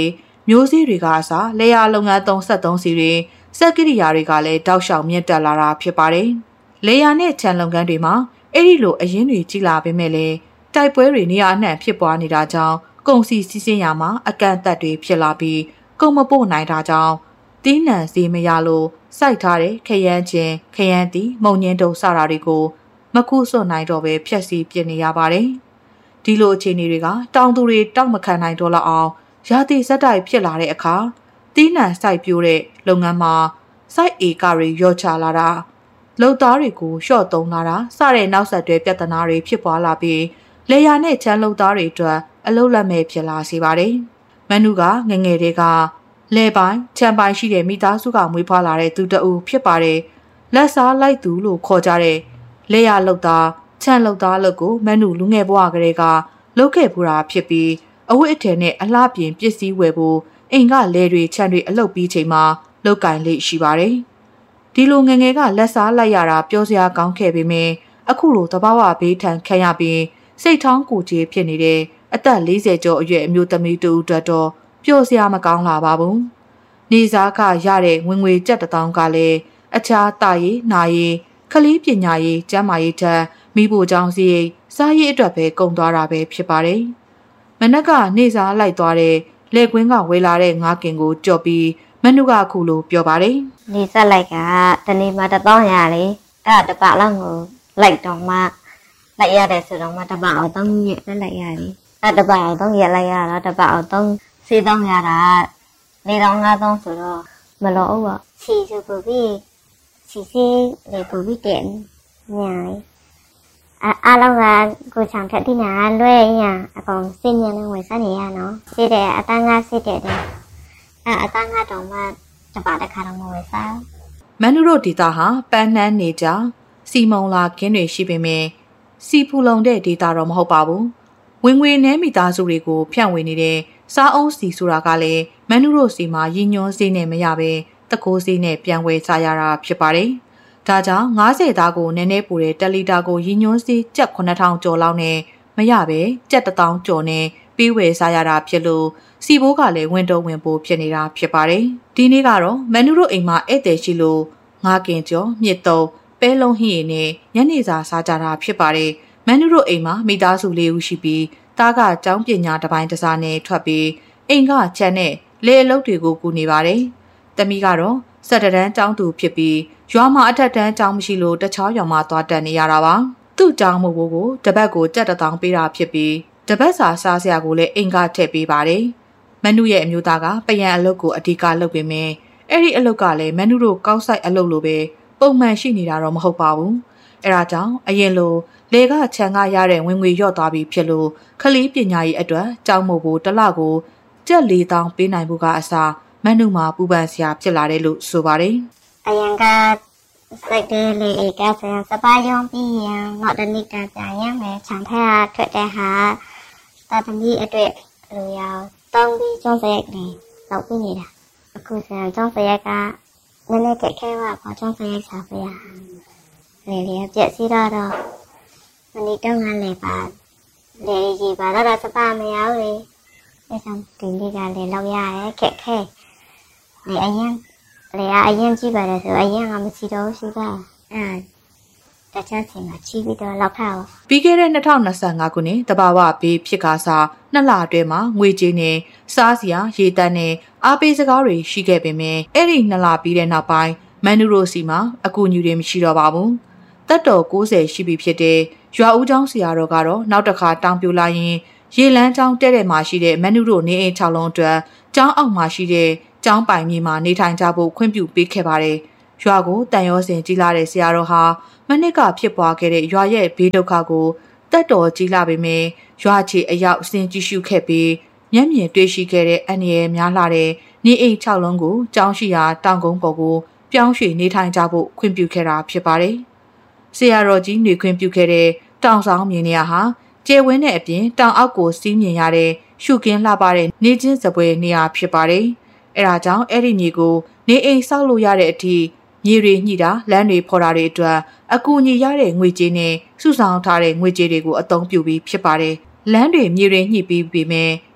မျိုးစေ့တွေကအစားလေယာလုပ်ငန်းသုံးဆက်သုံးစီတွေစက်ကိရိယာတွေကလည်းတောက်လျှောက်မြင့်တက်လာတာဖြစ်ပါတယ်။လေယာနဲ့ခြံလုပ်ငန်းတွေမှာအဲ့ဒီလိုအရင်တွေကြီးလာပေမဲ့လည်းတိုက်ပွဲတွေနေရာအနှံ့ဖြစ်ပွားနေတာကြောင့်ကုန်စည်စီးဆင်းရာမှာအကန့်အသတ်တွေဖြစ်လာပြီးကုန်မပို့နိုင်တာကြောင့်တီးနှံစီမရလို့စိုက်ထားတဲ့ခရမ်းချင်းခရမ်းတီမုံညင်းတုံစတာတွေကိုမခုစွန့်နိုင်တော့ပဲဖျက်ဆီးပြစ်နေရပါတယ်။ဒီလိုအခြေအနေတွေကတောင်သူတွေတောက်မခံနိုင်တော့လောက်အောင်ရာသီစက်တိုက်ဖြစ်လာတဲ့အခါတီးနှံစိုက်ပျိုးတဲ့လုပ်ငန်းမှာစိုက်ဧကတွေလျော့ချလာတာလုံသားတွေကိုရှော့သုံးလာတာစတဲ့နောက်ဆက်တွဲပြဿနာတွေဖြစ်ပွားလာပြီးလေယာနဲ့ချမ်းလုံသားတွေအတွက်အလုလက်မဲ့ဖြစ်လာစေပါတယ်။မန်နူကငငယ်တွေကလဲပိုင်းချမ်းပိုင်းရှိတဲ့မိသားစုကမွေးဖွားလာတဲ့သူတအူဖြစ်ပါတယ်။လက်စားလိုက်သူလို့ခေါ်ကြတဲ့လေယာလုံသားချမ်းလုံသားလို့ကိုမန်နူလူငယ်ဘဝကလေးကလုပ်ခဲ့ပူတာဖြစ်ပြီးအဝတ်အထည်နဲ့အလှပြင်ပစ္စည်းဝယ်ဖို့အိမ်ကလဲတွေချမ်းတွေအလုပ်ပြီးချိန်မှာလောက်ကင်လေးရှိပါတယ်။ဒီလိုငငယ်ကလက်စားလိုက်ရတာပြောစရာကောင်းခဲ့ပေမယ့်အခုလိုတဘာဝဘေးထန်ခံရပြီးစိတ်ထောင်းကိုကြီးဖြစ်နေတဲ့အသက်၄၀ကျော်အရွယ်အမျိုးသမီးတူအတွက်တော့ပျော်စရာမကောင်းလာပါဘူး။နေစားခရတဲ့ဝင်ငွေကြက်တစ်တောင်းကလည်းအခြားတာရည်နာရည်ခလီးပညာရေးကျန်းမာရေးထက်မိဖို့ကြောင့်စီစားရေးအတွက်ပဲကုန်သွားတာပဲဖြစ်ပါတယ်။မနက်ကနေစားလိုက်သွားတဲ့လေကွင်းကဝေလာတဲ့ငါးကင်ကိုကြော်ပြီးမနုကခုလိုပြောပါတယ်။နေစားလိုက်ကတနေ့မှတစ်ပေါင်းရလေအဲ့ဒါတပတ်လောက်ကိုလိုက်တော့မှလိုက်ရတယ်ဆိုတော့မှတပတ်အောင်သုံးရက်နဲ့လိုက်ရတယ်အဲ့တပတ်အောင်သုံးရက်လိုက်ရတော့တပတ်အောင်သုံးစီသုံးရတာနေတော့ငါးသုံးဆိုတော့မလို့ဘူးပေါ့စီဆိုပူပြီးစီစီလေပူပြီးတဲ့ညာအားလုံးကကိုချောင်ထက်တိနာလွဲညာအကောင်စင်းညံနဲ့ဝင်စားနေရနော်စစ်တဲ့အတန်းငါစစ်တဲ့တဲ့အဲအတန်းငါတော့မှတပတ်တစ်ခါတော့မဝင်စားမန်နုတို့ဒေတာဟာပန်းနှန်းနေကြစီမုံလာခင်းတွေရှိပေမဲ့စီဖူလုံတဲ့ဒေတာတော့မဟုတ်ပါဘူးဝင်ငွေနဲမိသားစုတွေကိုဖြန့်ဝေနေတဲ့စားအုံးစီဆိုတာကလည်းမန်နုတို့စီမှာရည်ညွှန်းစေးနဲ့မရပဲတကိုးစေးနဲ့ပြန်ဝယ်စားရတာဖြစ်ပါတယ်ဒါကြောင့်ငါးဆယ်သားကိုနည်းနည်းပူတဲ့တက်လီတာကိုရည်ညွှန်းစေးကျပ်ခုနှစ်ထောင်ကျော်လောက်နဲ့မရပဲကျပ်တစ်သောင်းကျော်နဲ့ပေးဝယ်စားရတာဖြစ်လို့စီဘိုးကလည်းဝင်တော့ဝင်ပို့ဖြစ်နေတာဖြစ်ပါတယ်ဒီနေ့ကတော့မန်နုတို့အိမ်မှာဧည့်သည်ရှိလို့ငါးကင်ကျော်မြစ်တုံးပဲလုံးဟင်းရည်နဲ့ညနေစာစားကြတာဖြစ်ပါတယ်မန်နုတို့အိမ်မှာမိသားစုလေးဦးရှိပြီးသားကကျောင်းပညာတစ်ပိုင်းတစ်စားနဲ့ထွက်ပြီးအိမ်ကချမ်းနဲ့လေအလုပ်တွေကိုကူနေပါတယ်တမီကတော့စက်တရန်ကျောင်းသူဖြစ်ပြီးရွာမှာအထက်တန်းကျောင်းမရှိလို့တခြားရွာမှာသွားတက်နေရတာပါသူ့ကျောင်းမို့ကိုတပတ်ကိုကြက်တစ်တောင်းပေးတာဖြစ်ပြီးတပတ်စာစားစရာကိုလည်းအိမ်ကထည့်ပေးပါတယ်မန်နုရဲ့အမျိုးသားကပယံအလုပ်ကိုအဓိကလုပ်ပေမယ့်အဲ့ဒီအလုပ်ကလည်းမန်နုတို့ကောက်ဆိုင်အလုပ်လိုပဲပုံမှန်ရှိနေတာတော့မဟုတ်ပါဘူးအဲဒါကြောင့်အရင်လိုလေကခြံကရတဲ့ဝင်ငွေလျော့သွားပြီဖြစ်လို့ခလီးပညာရေးအတွက်ကျောင်းမို့ကိုတစ်လကိုကျပ်လေးတောင်းပေးနိုင်ဖို့ကအစားမန်နုမှာပူပန်စရာဖြစ်လာတယ်လို့ဆိုပါတယ်အရင်ကစိတ်တယ်လေကဆရာစပါယုံပြီးရင်တော့တနည်းကပြန်ရမယ်ခြံထက်ထွက်တဲ့ဟာတာသမီအတွက်လူရောတောင်းပြီးကျောင်းစရိုက်နေတော့ပြီးနေတာအခုဆရာကျောင်းစရိုက်ကနည်းနည်းကြက်ခဲပါဘာကျောင်းစရိုက်စားပြရလေလေပြက်စီတော့တော့မနေ့တုန်းကလည်းပါလေကြီးပါတော့စပါမရဘူးလေအဲဆောင်တင်လေးကလည်းလောက်ရရဲခက်ခဲလေအရင်လေအရင်ကြည့်ပါတယ်ဆိုအရင်ကမရှိတော့ရှိပါအဲတခြားချိန်မှာချီးပြီးတော့လောက်ထားပါပြီးခဲ့တဲ့၂၀၂၅ခုနှစ်တဘာဝဘေးဖြစ်ကားစားနှစ်လအတွင်းမှာငွေကြေးနဲ့စားစရာရေတန်းနဲ့အားပေးစကားတွေရှိခဲ့ပေမယ့်အဲ့ဒီနှစ်လပြီးတဲ့နောက်ပိုင်းမန်နူရိုစီမှာအကူအညီတွေမရှိတော့ပါဘူးတက်တော်၉၀ရှိပြီဖြစ်တဲ့ရွာဦးကျောင်းဆရာတော်ကတော့နောက်တစ်ခါတောင်းပြလာရင်ရေလန်းကျောင်းတဲ့တဲ့မှာရှိတဲ့မန်နူရိုနေအိမ်၆လုံးအတွက်ကျောင်းအောက်မှာရှိတဲ့ကျောင်းပိုင်မြေမှာနေထိုင်ကြဖို့ခွင့်ပြုပေးခဲ့ပါတယ်ရွာကိုတန်ရောစင်ကြီးလာတဲ့ဆရာတော်ဟာမနစ်ကဖြစ်ပွားခဲ့တဲ့ရွာရဲ့ဘေးဒုက္ခကိုတက်တော်ကြီးလာပေမယ့်ရွာချီအရောက်စင်ကြည့်ရှုခဲ့ပြီးမျက်မြင်တွေ့ရှိခဲ့တဲ့အန္တရာယ်များလာတဲ့နေအိမ်၆လုံးကိုကျောင်းရှိရာတောင်ကုန်းပေါ်ကိုပြောင်းရွှေ့နေထိုင်ကြဖို့ခွင့်ပြုခဲ့တာဖြစ်ပါတယ်ဆရာတော်ကြီးနေခွင့်ပြုခဲ့တဲ့တောင်ဆောင်မြေနေရာဟာကျဲဝင်းတဲ့အပြင်တောင်အောက်ကိုစီးမြင်ရတဲ့ရှုကင်းလှပတဲ့နေချင်းစပွဲနေရာဖြစ်ပါတယ်အဲဒါကြောင့်အဲ့ဒီမြေကိုနေအိမ်ဆောက်လို့ရတဲ့အထိမြေတွေညှိတာလမ်းတွေဖော်တာတွေအတွက်အကူအညီရတဲ့ငွေကြေးနဲ့စုဆောင်ထားတဲ့ငွေကြေးတွေကိုအသုံးပြုပြီးဖြစ်ပါတယ်လမ်းတွေမြေတွေညှိပြီးပြီးမဲ့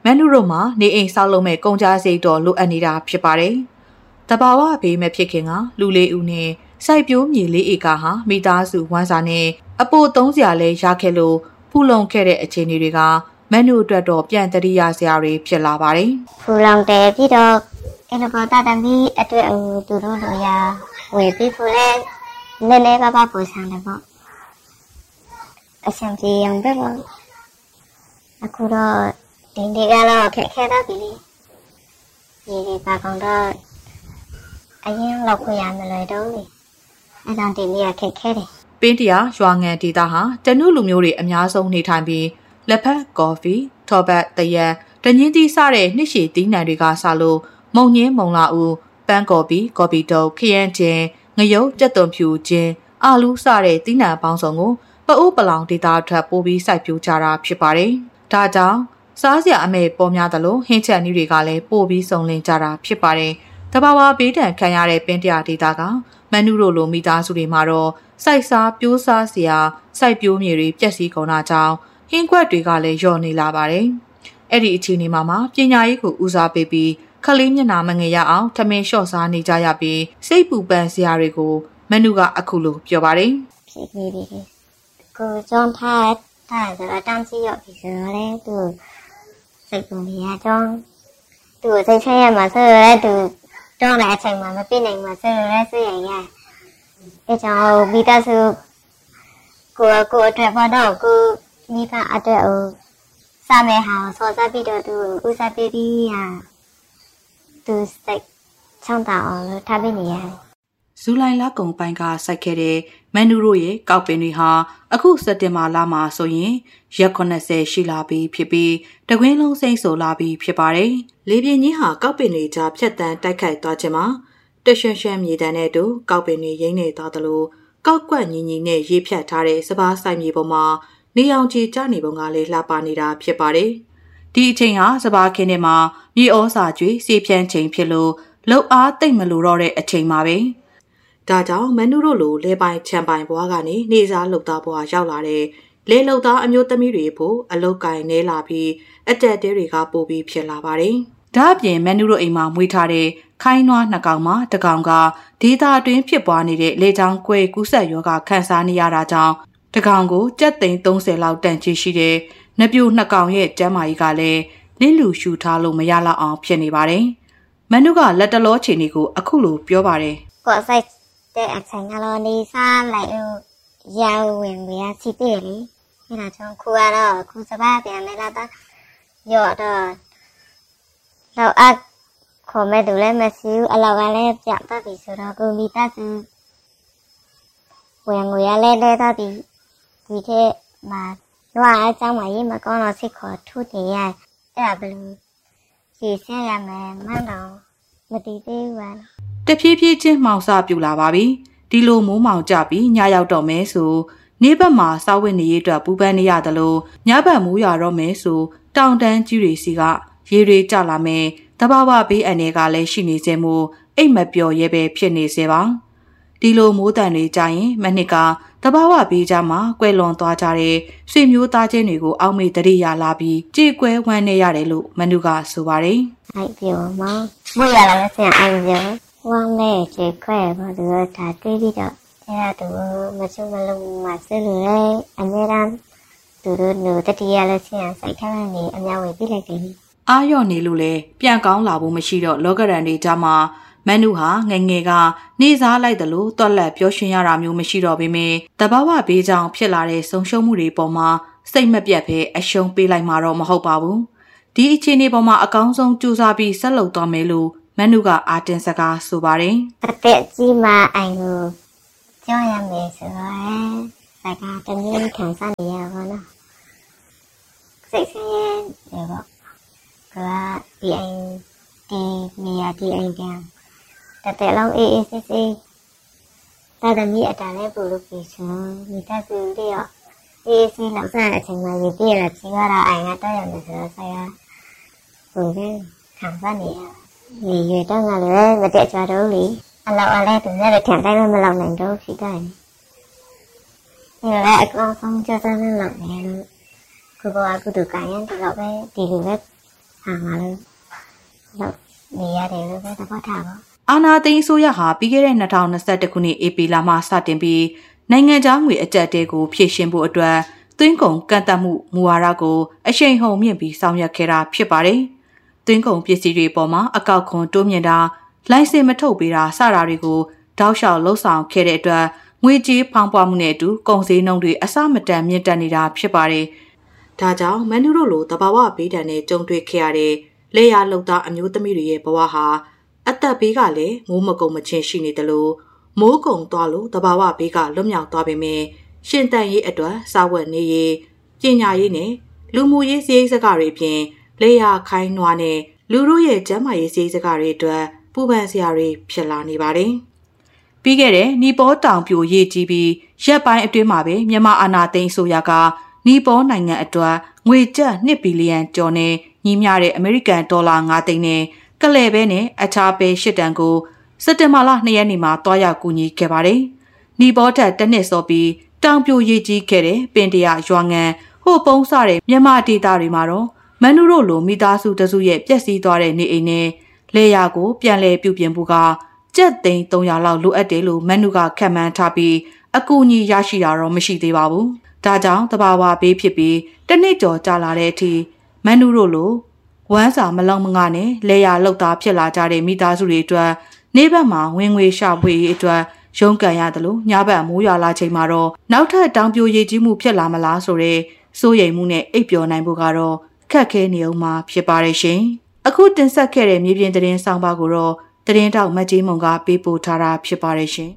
မန်နုတို့မှာနေအိမ်ဆောက်လုပ်မဲ့ကုန်ကြစိတ်တော်လိုအပ်နေတာဖြစ်ပါတယ်။တဘာဝဘေးမဲ့ဖြစ်ခင်ကလူလေးဦးနဲ့စိုက်ပျိုးမြေလေးဧကဟာမိသားစုဝမ်းစာနဲ့အပိုသုံးစရာလဲရခဲ့လို့ဖူလုံခဲ့တဲ့အခြေအနေတွေကမန်နုအတွက်တော့ပြန်တရိယာစရာတွေဖြစ်လာပါတယ်။ဖူလုံတယ်ပြီးတော့အဲ့လိုပေါ်တာတမီအတွက်သူတို့လိုရာဝယ်ပြီးဖို့လဲနည်းနည်းပါးပါးပူဆန်းတယ်ပေါ့။အဆင်ပြေအောင်ပဲပေါ့။အခုတော့ဒီနေ့ကတော့ခက်ခဲတော့ပြီလေ။ဒီဒီပါကောင်တော့အရင်လောက်ခွင့်ရမလို့တော့လေ။အဲ့ဒါဒီနေ့ကခက်ခဲတယ်။ပင်းတရာရွာငံဒေသဟာတနုလူမျိုးတွေအများဆုံးနေထိုင်ပြီးလက်ဖက်ကော်ဖီထော်ဘတ်တရက်တညင်းသီးစတဲ့နှစ်ရှည်သီးနှံတွေကစလို့မုံညင်းမုံလာဦးပန်းကော်ဖီကော်ဖီတုပ်ခရမ်းချင်းငရုတ်ကြက်သွန်ဖြူချင်းအာလူးစတဲ့သီးနှံပေါင်းစုံကိုပအိုးပလောင်ဒေသထွက်ပို့ပြီးစိုက်ပျိုးကြတာဖြစ်ပါတယ်။ဒါကြောင့်စားစရာအမေပေါ်များသလိုဟင်းချက်နည်းတွေကလည်းပို့ပြီးစုံလင်ကြတာဖြစ်ပါတယ်။တဘာဝဘေးဒဏ်ခံရတဲ့ပင်းတရာဒေသကမန်နုတို့လိုမိသားစုတွေမှာတော့စိုက်စားပြိုးစားစရာစိုက်ပျိုးမြေတွေပျက်စီးကုန်တာကြောင့်ဟင်းခွက်တွေကလည်းလျော့နေလာပါတယ်။အဲ့ဒီအခြေအနေမှာမှပညာရေးကိုဦးစားပေးပြီးခလေးမျက်နှာမငယ်ရအောင်ထမင်းလျှော့စားနေကြရပြီးစိတ်ပူပန်စရာတွေကိုမန်နုကအခုလိုပြောပါတယ်။ဖြစ်နေပြီ။ကိုကြောင့်ထားထားဆိုတော့တန်းစီရောက်ပြီဆိုတော့လေသူစိတ်ပူနေရကြောင်းသူစိတ်ဆင်းရဲမှာဆိုတော့သူကြောင်းတဲ့အချိန်မှာမပြည့်နိုင်မှာဆိုတော့ဆွေးရရ။အဲကြောင့်မိသားစုကိုကိုအတွက်ဘာတော့ကိုမိဘအတွက်စာမဲဟာစောစားပြီးတော့သူဦးစားပေးပြီးဟာသူစိတ်ချမ်းသာအောင်လို့ထားပေးနေရတယ်။ဇူလိုင်လကုန်ပိုင်းကစိုက်ခဲ့တဲ့မန်နူတို့ရဲ့ကောက်ပင်တွေဟာအခုစက်တင်ဘာလမှာဆိုရင်ရက်ခုနှစ်ဆယ်ရှိလာပြီးဖြစ်ပြီးတကွင်းလုံးစိမ့်ဆိုလာပြီးဖြစ်ပါတယ်။လေပြင်းကြီးဟာကောက်ပင်တွေကြားဖြတ်တန်းတိုက်ခိုက်သွားခြင်းမှာတရွှံရွှံမြေတန်းတဲ့တူကောက်ပင်တွေရိမ့်နေသွားသလိုကောက်ကွက်ညီညီနဲ့ရေးဖြတ်ထားတဲ့စပားဆိုင်မြေပေါ်မှာနေအောင်ကြီးကျနေပုံကလည်းလှပနေတာဖြစ်ပါတယ်။ဒီအချိန်ဟာစပါးခင်းထဲမှာမြေဩစာကျွေးစေဖြန်းချိန်ဖြစ်လို့လှုပ်အားတိတ်မလို့တော့တဲ့အချိန်မှာပဲ။ဒါကြောင့်မနုတို့လိုလဲပိုင်ချံပိုင်ဘွားကနေနေစားလှုပ်သားဘွားရောက်လာတဲ့လဲလှုပ်သားအမျိုးသမီးတွေဖို့အလုတ်ကင်နေလာပြီးအတက်တဲတွေကပို့ပြီးဖြစ်လာပါတယ်။ဒါ့အပြင်မနုတို့အိမ်မှာမွေးထားတဲ့ခိုင်းနွားနှစ်ကောင်မှာတကောင်ကဒေသအတွင်းဖြစ်ပွားနေတဲ့လေကြောင်းကွဲကူးစက်ရောဂါခံစားနေရတာကြောင့်တကောင်ကိုကြက်သိန်းသုံးဆယ်လောက်တန်ချီရှိတဲ့နပြိုနှစ်ကောင်ရဲ့ကျမ်းမာရေးကလည်းလင်းလူရှူထားလို့မရလောက်အောင်ဖြစ်နေပါတယ်။မနုကလက်တလောချိန်တွေကိုအခုလိုပြောပါတယ်။ကိုယ်ဆိုင်တဲ့အချိန်ကတော့နေစားလိုက်ရောင်ဝင်ရစီတယ်လေ။အဲဒါကြောင့်ခုကတော့ခုစပါးပြန်နေလာတော့ရော့တော့တော့အခေါ်မဲ့သူလည်းမရှိဘူးအလောက်ကလည်းပြတ်သွားပြီဆိုတော့ကိုမိသားစုဝင်ငွေရလဲလဲတော့ဒီဒီထက်မှာတော့အကြောင်းမရေးမကောင်းတော့စိတ်ခေါ်ထူးတယ်ရအဲ့ဒါဘယ်လိုရှင်းဆက်ရမယ်မှန်းတော့မတည်သေးဘူးပါတဖြည်းဖြည်းချင်းမှောင်စပြူလာပါပြီဒီလိုမိုးမောင်ကြပြီးညရောက်တော့မဲဆိုနေ့ဘက်မှာစောက်ဝတ်နေရအတွက်ပူပန်းနေရတယ်လို့ညဘက်မိုးရွာတော့မဲဆိုတောင်တန်းကြီးတွေစီကရေတွေကျလာမယ်တဘာဝဘေးအနေကလည်းရှိနေစေမို့အိတ်မပျော်ရဲပဲဖြစ်နေစေပါဒီလိုမိုးတန်တွေကြရင်မနှစ်ကတဘာဝဘေးကြမှာကွယ်လွန်သွားကြတဲ့ဆွေမျိုးသားချင်းတွေကိုအောက်မေ့တရိယာလာပြီးကြေကွဲဝမ်းနေရတယ်လို့မနုကဆိုပါတယ်အိုက်ပြောမမွေရလာဆင်အိုက်ပြောဝမ်းနေကြေခွဲဘာလို့ဒါတွေးပြီးတော့အဲ့ဒါသူမချုံမလုံးမဆဲလို့လေအများအားသူတို့တို့တတိယလည်းဆင်စိုက်ထားနေအများဝင်ပြလိုက်တယ်အာရော့နေလို့လေပြန်ကောင်းလာဖို့မရှိတော့လောကရန်တွေကြမှာမန်နုဟာငငယ်ကနေစားလိုက်တယ်လို့တွက်လက်ပြောရှင်ရတာမျိုးမရှိတော့ပေမဲ့တဘာဝဘေးကြောင့်ဖြစ်လာတဲ့ဆုံရှုံမှုတွေပေါ်မှာစိတ်မပြတ်ပဲအရှုံးပေးလိုက်မှာတော့မဟုတ်ပါဘူးဒီအခြေအနေပေါ်မှာအကောင်းဆုံးကြိုးစားပြီးဆက်လုပ်သွားမယ်လို့မန်နုကအာတင်စကားဆိုပါတယ်အသက်ကြီးမှအိုင်ကိုကြောက်ရမယ်ဆိုတော့စကားတမျိုးခံစားနေရပါတော့စိတ်ဆင်းရဲတယ်ပေါ့ကဒီအိမ်ဒီနေရာဒီအိမ်ကတတဲ့လုံးအေးအေးဆေးဆေးတာတမီအတားလေးပို့လို့ပြီဆိုမိသားစုတွေရောအေးဆေးလောက်စားအချိန်မှရေးပြလာချင်ရတာအိမ်ကတော့ရတယ်ဆိုတော့ဆရာဘုရင်ခံစားနေရနေရတော့ငါလည်းမတက်ကြတော့လေအလောက်အလဲသူလည်းခံတိုင်းမလောက်နိုင်တော့ဖြစ်တယ်ဒီလည်းအကောင်းဆုံးကြတဲ့လောက်နေလို့ကိုကကုတူကိုင်းရင်ဒီတော့ပဲဒီလိုပဲဟာငါလည်းလောက်နေရတယ်လို့ပဲသဘောထားပါအာနာသိန်းအစိုးရဟာပြီးခဲ့တဲ့၂၀၂၁ခုနှစ်ဧပြီလမှစတင်ပြီးနိုင်ငံခြားငွေအကျပ်တဲကိုဖြည့်ရှင်းဖို့အတွက်သွင်းကုန်ကန့်သတ်မှုမူဝါဒကိုအရှိန်ဟုန်မြင့်ပြီးဆောင်ရွက်ခဲ့တာဖြစ်ပါတယ်။သွင်းကုန်ပစ္စည်းတွေပေါ်မှာအကောက်ခွန်တိုးမြင့်တာလိုင်စင်မထုတ်ပေးတာစတာတွေကိုတောက်လျှောက်လှုပ်ဆောင်ခဲ့တဲ့အတွက်ငွေကြေးဖောင်းပွားမှုနဲ့အတူကုန်စည်နှုန်းတွေအဆမတန်မြင့်တက်နေတာဖြစ်ပါတယ်။ဒါကြောင့်မန်နူတို့လိုတဘာဝဘေးဒဏ်နဲ့ကြုံတွေ့ခဲ့ရတဲ့လေယာလုံသားအမျိုးသမီးတွေရဲ့ဘဝဟာအသက်ဘေးကလည်းမိုးမကုံမချင်းရှိနေတယ်လို့မိုးကုံသွားလို့တဘာဝဘေးကလွတ်မြောက်သွားပေမဲ့ရှင်တန်ရေးအတွက်စာဝတ်နေရေးပညာရေးနဲ့လူမှုရေးစည်းစကားတွေဖြင့်လေယာခိုင်းနွားနဲ့လူတို့ရဲ့ကျန်းမာရေးစည်းစကားတွေအတွက်ပူပန်စရာတွေဖြစ်လာနေပါတယ်။ပြီးခဲ့တဲ့နီပေါတောင်ပြိုရေးကြီးပြီးရက်ပိုင်းအတွင်းမှာပဲမြန်မာအာဏာသိမ်းဆိုရကနီပေါနိုင်ငံအတွက်ငွေကျပ်နှစ်ဘီလီယံကျော်နဲ့ညီမျှတဲ့အမေရိကန်ဒေါ်လာ၅သိန်းနဲ့ကလဲပဲနဲ့အခြားပဲရှစ်တန်ကိုစက်တင်ဘာလ၂ရက်နေ့မှာတွားရောက်ကူညီခဲ့ပါတယ်။နီပေါထက်တစ်နှစ်စောပြီးတောင်ပြိုရေးကြီးခဲ့တဲ့ပင်တရာရွာငံဟိုပုံးစတဲ့မြန်မာဒေသတွေမှာတော့မန်နူတို့လိုမိသားစုတစုရဲ့ပျက်စီးသွားတဲ့နေအိမ်နဲ့လေယာကိုပြန်လည်ပြုပြင်ဖို့ကကျပ်သိန်း၃ရာလောက်လိုအပ်တယ်လို့မန်နူကခန့်မှန်းထားပြီးအကူအညီရရှိတာတော့မရှိသေးပါဘူး။ဒါကြောင့်တဘာဝဘေးဖြစ်ပြီးတစ်နှစ်ကျော်ကြာလာတဲ့အထိမန်နူတို့လိုဝမ်းစာမလုံမငါနဲ့လေယာလောက်သားဖြစ်လာကြတဲ့မိသားစုတွေအတွက်နေဘက်မှာဝင်ငွေရှာဖွေရေးအတွက်ရုန်းကန်ရတယ်လို့ညဘက်မိုးရွာလာချိန်မှာတော့နောက်ထပ်တောင်ပြိုရည်ကြီးမှုဖြစ်လာမလားဆိုတဲ့စိုးရိမ်မှုနဲ့အိပ်ပျော်နိုင်ဖို့ကတော့ခက်ခဲနေအောင်မှာဖြစ်ပါရဲ့ရှင်။အခုတင်ဆက်ခဲ့တဲ့မြေပြင်သတင်းဆောင်ပါကိုတော့သတင်းတောက်မတ်ကြီးမုံကပေးပို့ထားတာဖြစ်ပါရဲ့ရှင်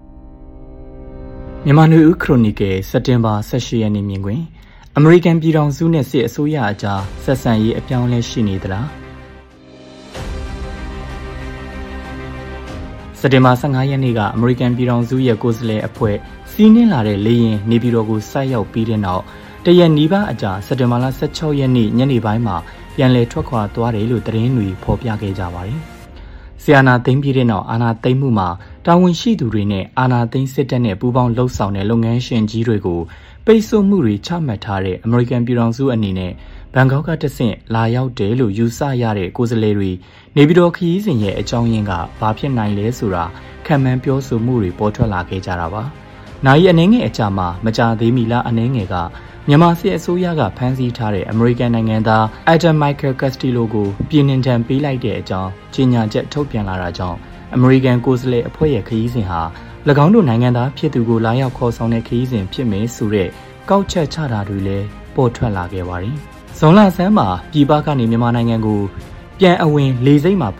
။မြန်မာနွေဦးခရိုနီကယ်စက်တင်ဘာ၁၈ရက်နေ့မြင်ကွင်းအမေရိကန်ပြည်ထောင်စုနဲ့စစ်အစိုးရအကြားဆက်ဆံရေးအပြောင်းအလဲရှိနေသလားစက်တင်ဘာ၁၅ရက်နေ့ကအမေရိကန်ပြည်ထောင်စုရဲ့ကိုယ်စားလှယ်အဖွဲ့စီးနင်းလာတဲ့လေယာဉ်နေပြည်တော်ကိုဆိုက်ရောက်ပြီးတဲ့နောက်တရက်နီးပါးအကြာစက်တင်ဘာလ၁၆ရက်နေ့ညနေပိုင်းမှာပြန်လည်ထွက်ခွာသွားတယ်လို့သတင်းတွေဖော်ပြခဲ့ကြပါတယ်။ဆီယနာသိမ်းပြီးတဲ့နောက်အာဏာသိမ်းမှုမှာတာဝန်ရှိသူတွေနဲ့အာဏာသိမ်းစစ်တပ်နဲ့ပူးပေါင်းလှုပ်ဆောင်တဲ့လုပ်ငန်းရှင်ကြီးတွေကိုပိတ်ဆို့မှုတွေချမှတ်ထားတဲ့အမေရိကန်ပြည်ထောင်စုအနေနဲ့ဘန်ကောက်ကတဆင့်လာရောက်တယ်လို့ယူဆရတဲ့ကိုယ်စားလှယ်တွေနေပြည်တော်ခရီးစဉ်ရဲ့အကြောင်းရင်းကဘာဖြစ်နိုင်လဲဆိုတာခံမှန်းပြောဆိုမှုတွေပေါ်ထွက်လာခဲ့ကြတာပါ။နိုင်အနှဲငယ်အကြမှာမကြာသေးမီလအနှဲငယ်ကမြန်မာစစ်အစိုးရကဖမ်းဆီးထားတဲ့အမေရိကန်နိုင်ငံသားအက်ဒမ်မိုက်ကယ်ကက်စတီလိုကိုပြည်နှင်ဒဏ်ပေးလိုက်တဲ့အကြောင်းကြေညာချက်ထုတ်ပြန်လာတာကြောင့်အမေရိကန်ကိုယ်စားလှယ်အဖွဲ့ရဲ့ခရီးစဉ်ဟာ၎င်းတို့နိုင်ငံသားဖြစ်သူကိုလာရောက်ခေါ်ဆောင်တဲ့ခရီးစဉ်ဖြစ်မယ်ဆိုတဲ့ကောက်ချက်ချတာတွေလည်းပေါ်ထွက်လာခဲ့ပါတယ်။ဇွန်လဆန်းမှာပြည်ပကနေမြန်မာနိုင်ငံကိုပြန်အဝင်လေစိတ်မှာ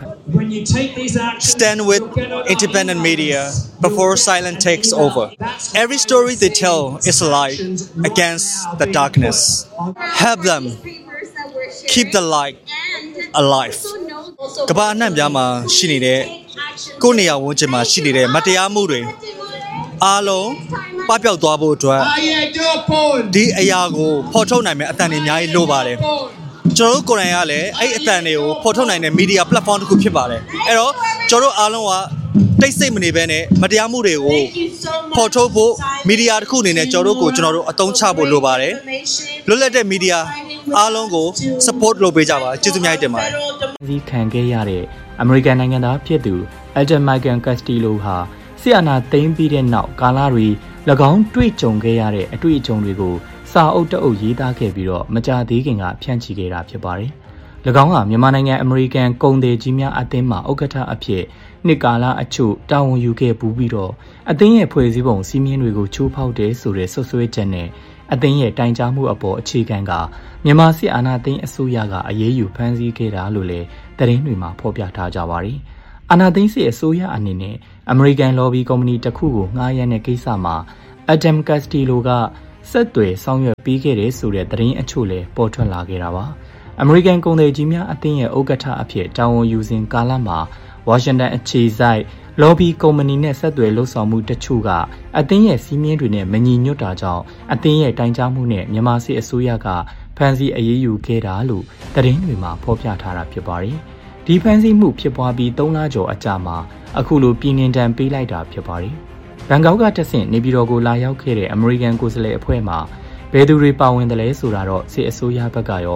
Stand with independent media before silence takes over. Every story they tell is a light against the darkness. Help them keep the light alive. ကမ္ဘာအနှံ့ပြားမှာရှိနေတဲ့ကိုယ့်နေရာဝန်းကျင်မှာရှိနေတဲ့မတရားမှုတွေအားလုံးပပျောက်သွားဖို့အတွက်ဒီအရာကိုဖော်ထုတ်နိုင်မယ့်အသံတွေအများကြီးလိုပါတယ်ကျွန်တော်တို့ကိုယ်တိုင်ကလည်းအဲ့အသံတွေကိုဖော်ထုတ်နိုင်တဲ့ media platform တစ်ခုဖြစ်ပါတယ်အဲ့တော့ကျွန်တော်တို့အားလုံးကတိတ်ဆိတ်မနေဘဲနဲ့မတရားမှုတွေကိုဖော်ထုတ်ဖို့ media တစ်ခုအနေနဲ့ကျွန်တော်တို့ကိုကျွန်တော်တို့အသုံးချဖို့လိုပါတယ်လွတ်လပ်တဲ့ media အားလုံးကို support လုပ်ပေးကြပါကျေးဇူးများတင်ပါတယ်ဒီခံခဲ့ရတဲ့အမေရိကန်နိုင်ငံသားဖြစ်သူအက်ဒမ်မိုက်ကယ်ကက်စတီလိုဟာဆီယနာသိမ်းပြီးတဲ့နောက်ကာလတွေ၎င်းတွေ့ကြုံခဲ့ရတဲ့အတွေ့အကြုံတွေကိုစာအုပ်တအုပ်ရေးသားခဲ့ပြီးတော့မကြာသေးခင်ကဖြန့်ချီခဲ့တာဖြစ်ပါတယ်။၎င်းကမြန်မာနိုင်ငံအမေရိကန်ကုန်သည်ကြီးများအသင်းမှဥက္ကဋ္ဌအဖြစ်နှစ်ကာလအချို့တာဝန်ယူခဲ့ပူးပြီးတော့အသင်းရဲ့ဖွဲ့စည်းပုံစည်းမျဉ်းတွေကိုချိုးဖောက်တယ်ဆိုတဲ့ဆွဆွဲချက်နဲ့အသင်းရဲ့တိုင်ကြားမှုအပေါ်အခြေခံကမြန်မာစစ်အာဏာသိမ်းအစိုးရကအရေးယူဖမ်းဆီးခဲ့တာလို့လည်းသတင်းတွေမှာဖော်ပြထားကြပါတယ်။အာဏာသိမ်းစစ်အစိုးရအနေနဲ့အမေရိကန်လော်ဘီကုမ္ပဏီတစ်ခုကိုငှားရမ်းတဲ့ကိစ္စမှာအက်ဒမ်ကက်စတီလိုကဆက်သွယ်ဆောင်ရွက်ပေးခဲ့တဲ့ဆိုတဲ့သတင်းအချို့လည်းပေါ်ထွက်လာခဲ့တာပါအမေရိကန်ကုန်သည်ကြီးများအသင်းရဲ့ဥက္ကဋ္ဌအဖြစ်တာဝန်ယူစဉ်ကာလမှာဝါရှင်တန်အခြေစိုက်လော်ဘီကုမ္ပဏီနဲ့ဆက်သွယ်လှုပ်ဆောင်မှုတချို့ကအသင်းရဲ့စီးမြင်တွေနဲ့မညီညွတ်တာကြောင့်အသင်းရဲ့တိုင်ကြားမှုနဲ့မြန်မာစစ်အစိုးရကဖမ်းဆီးအရေးယူခဲ့တာလို့သတင်းတွေမှာဖော်ပြထားတာဖြစ်ပါတယ်ဒီဖမ်းဆီးမှုဖြစ်ပွားပြီး၃လကျော်အကြာမှာအခုလိုပြည်နှင်ဒဏ်ပေးလိုက်တာဖြစ်ပါတယ်ဘန်ကောက်ကတဆင့်နေပြည်တော်ကိုလာရောက်ခဲ့တဲ့အမေရိကန်ကိုယ်စားလှယ်အဖွဲ့မှာဘယ်သူတွေပါဝင်တယ်လဲဆိုတာတော့စစ်အစိုးရဘက်ကရော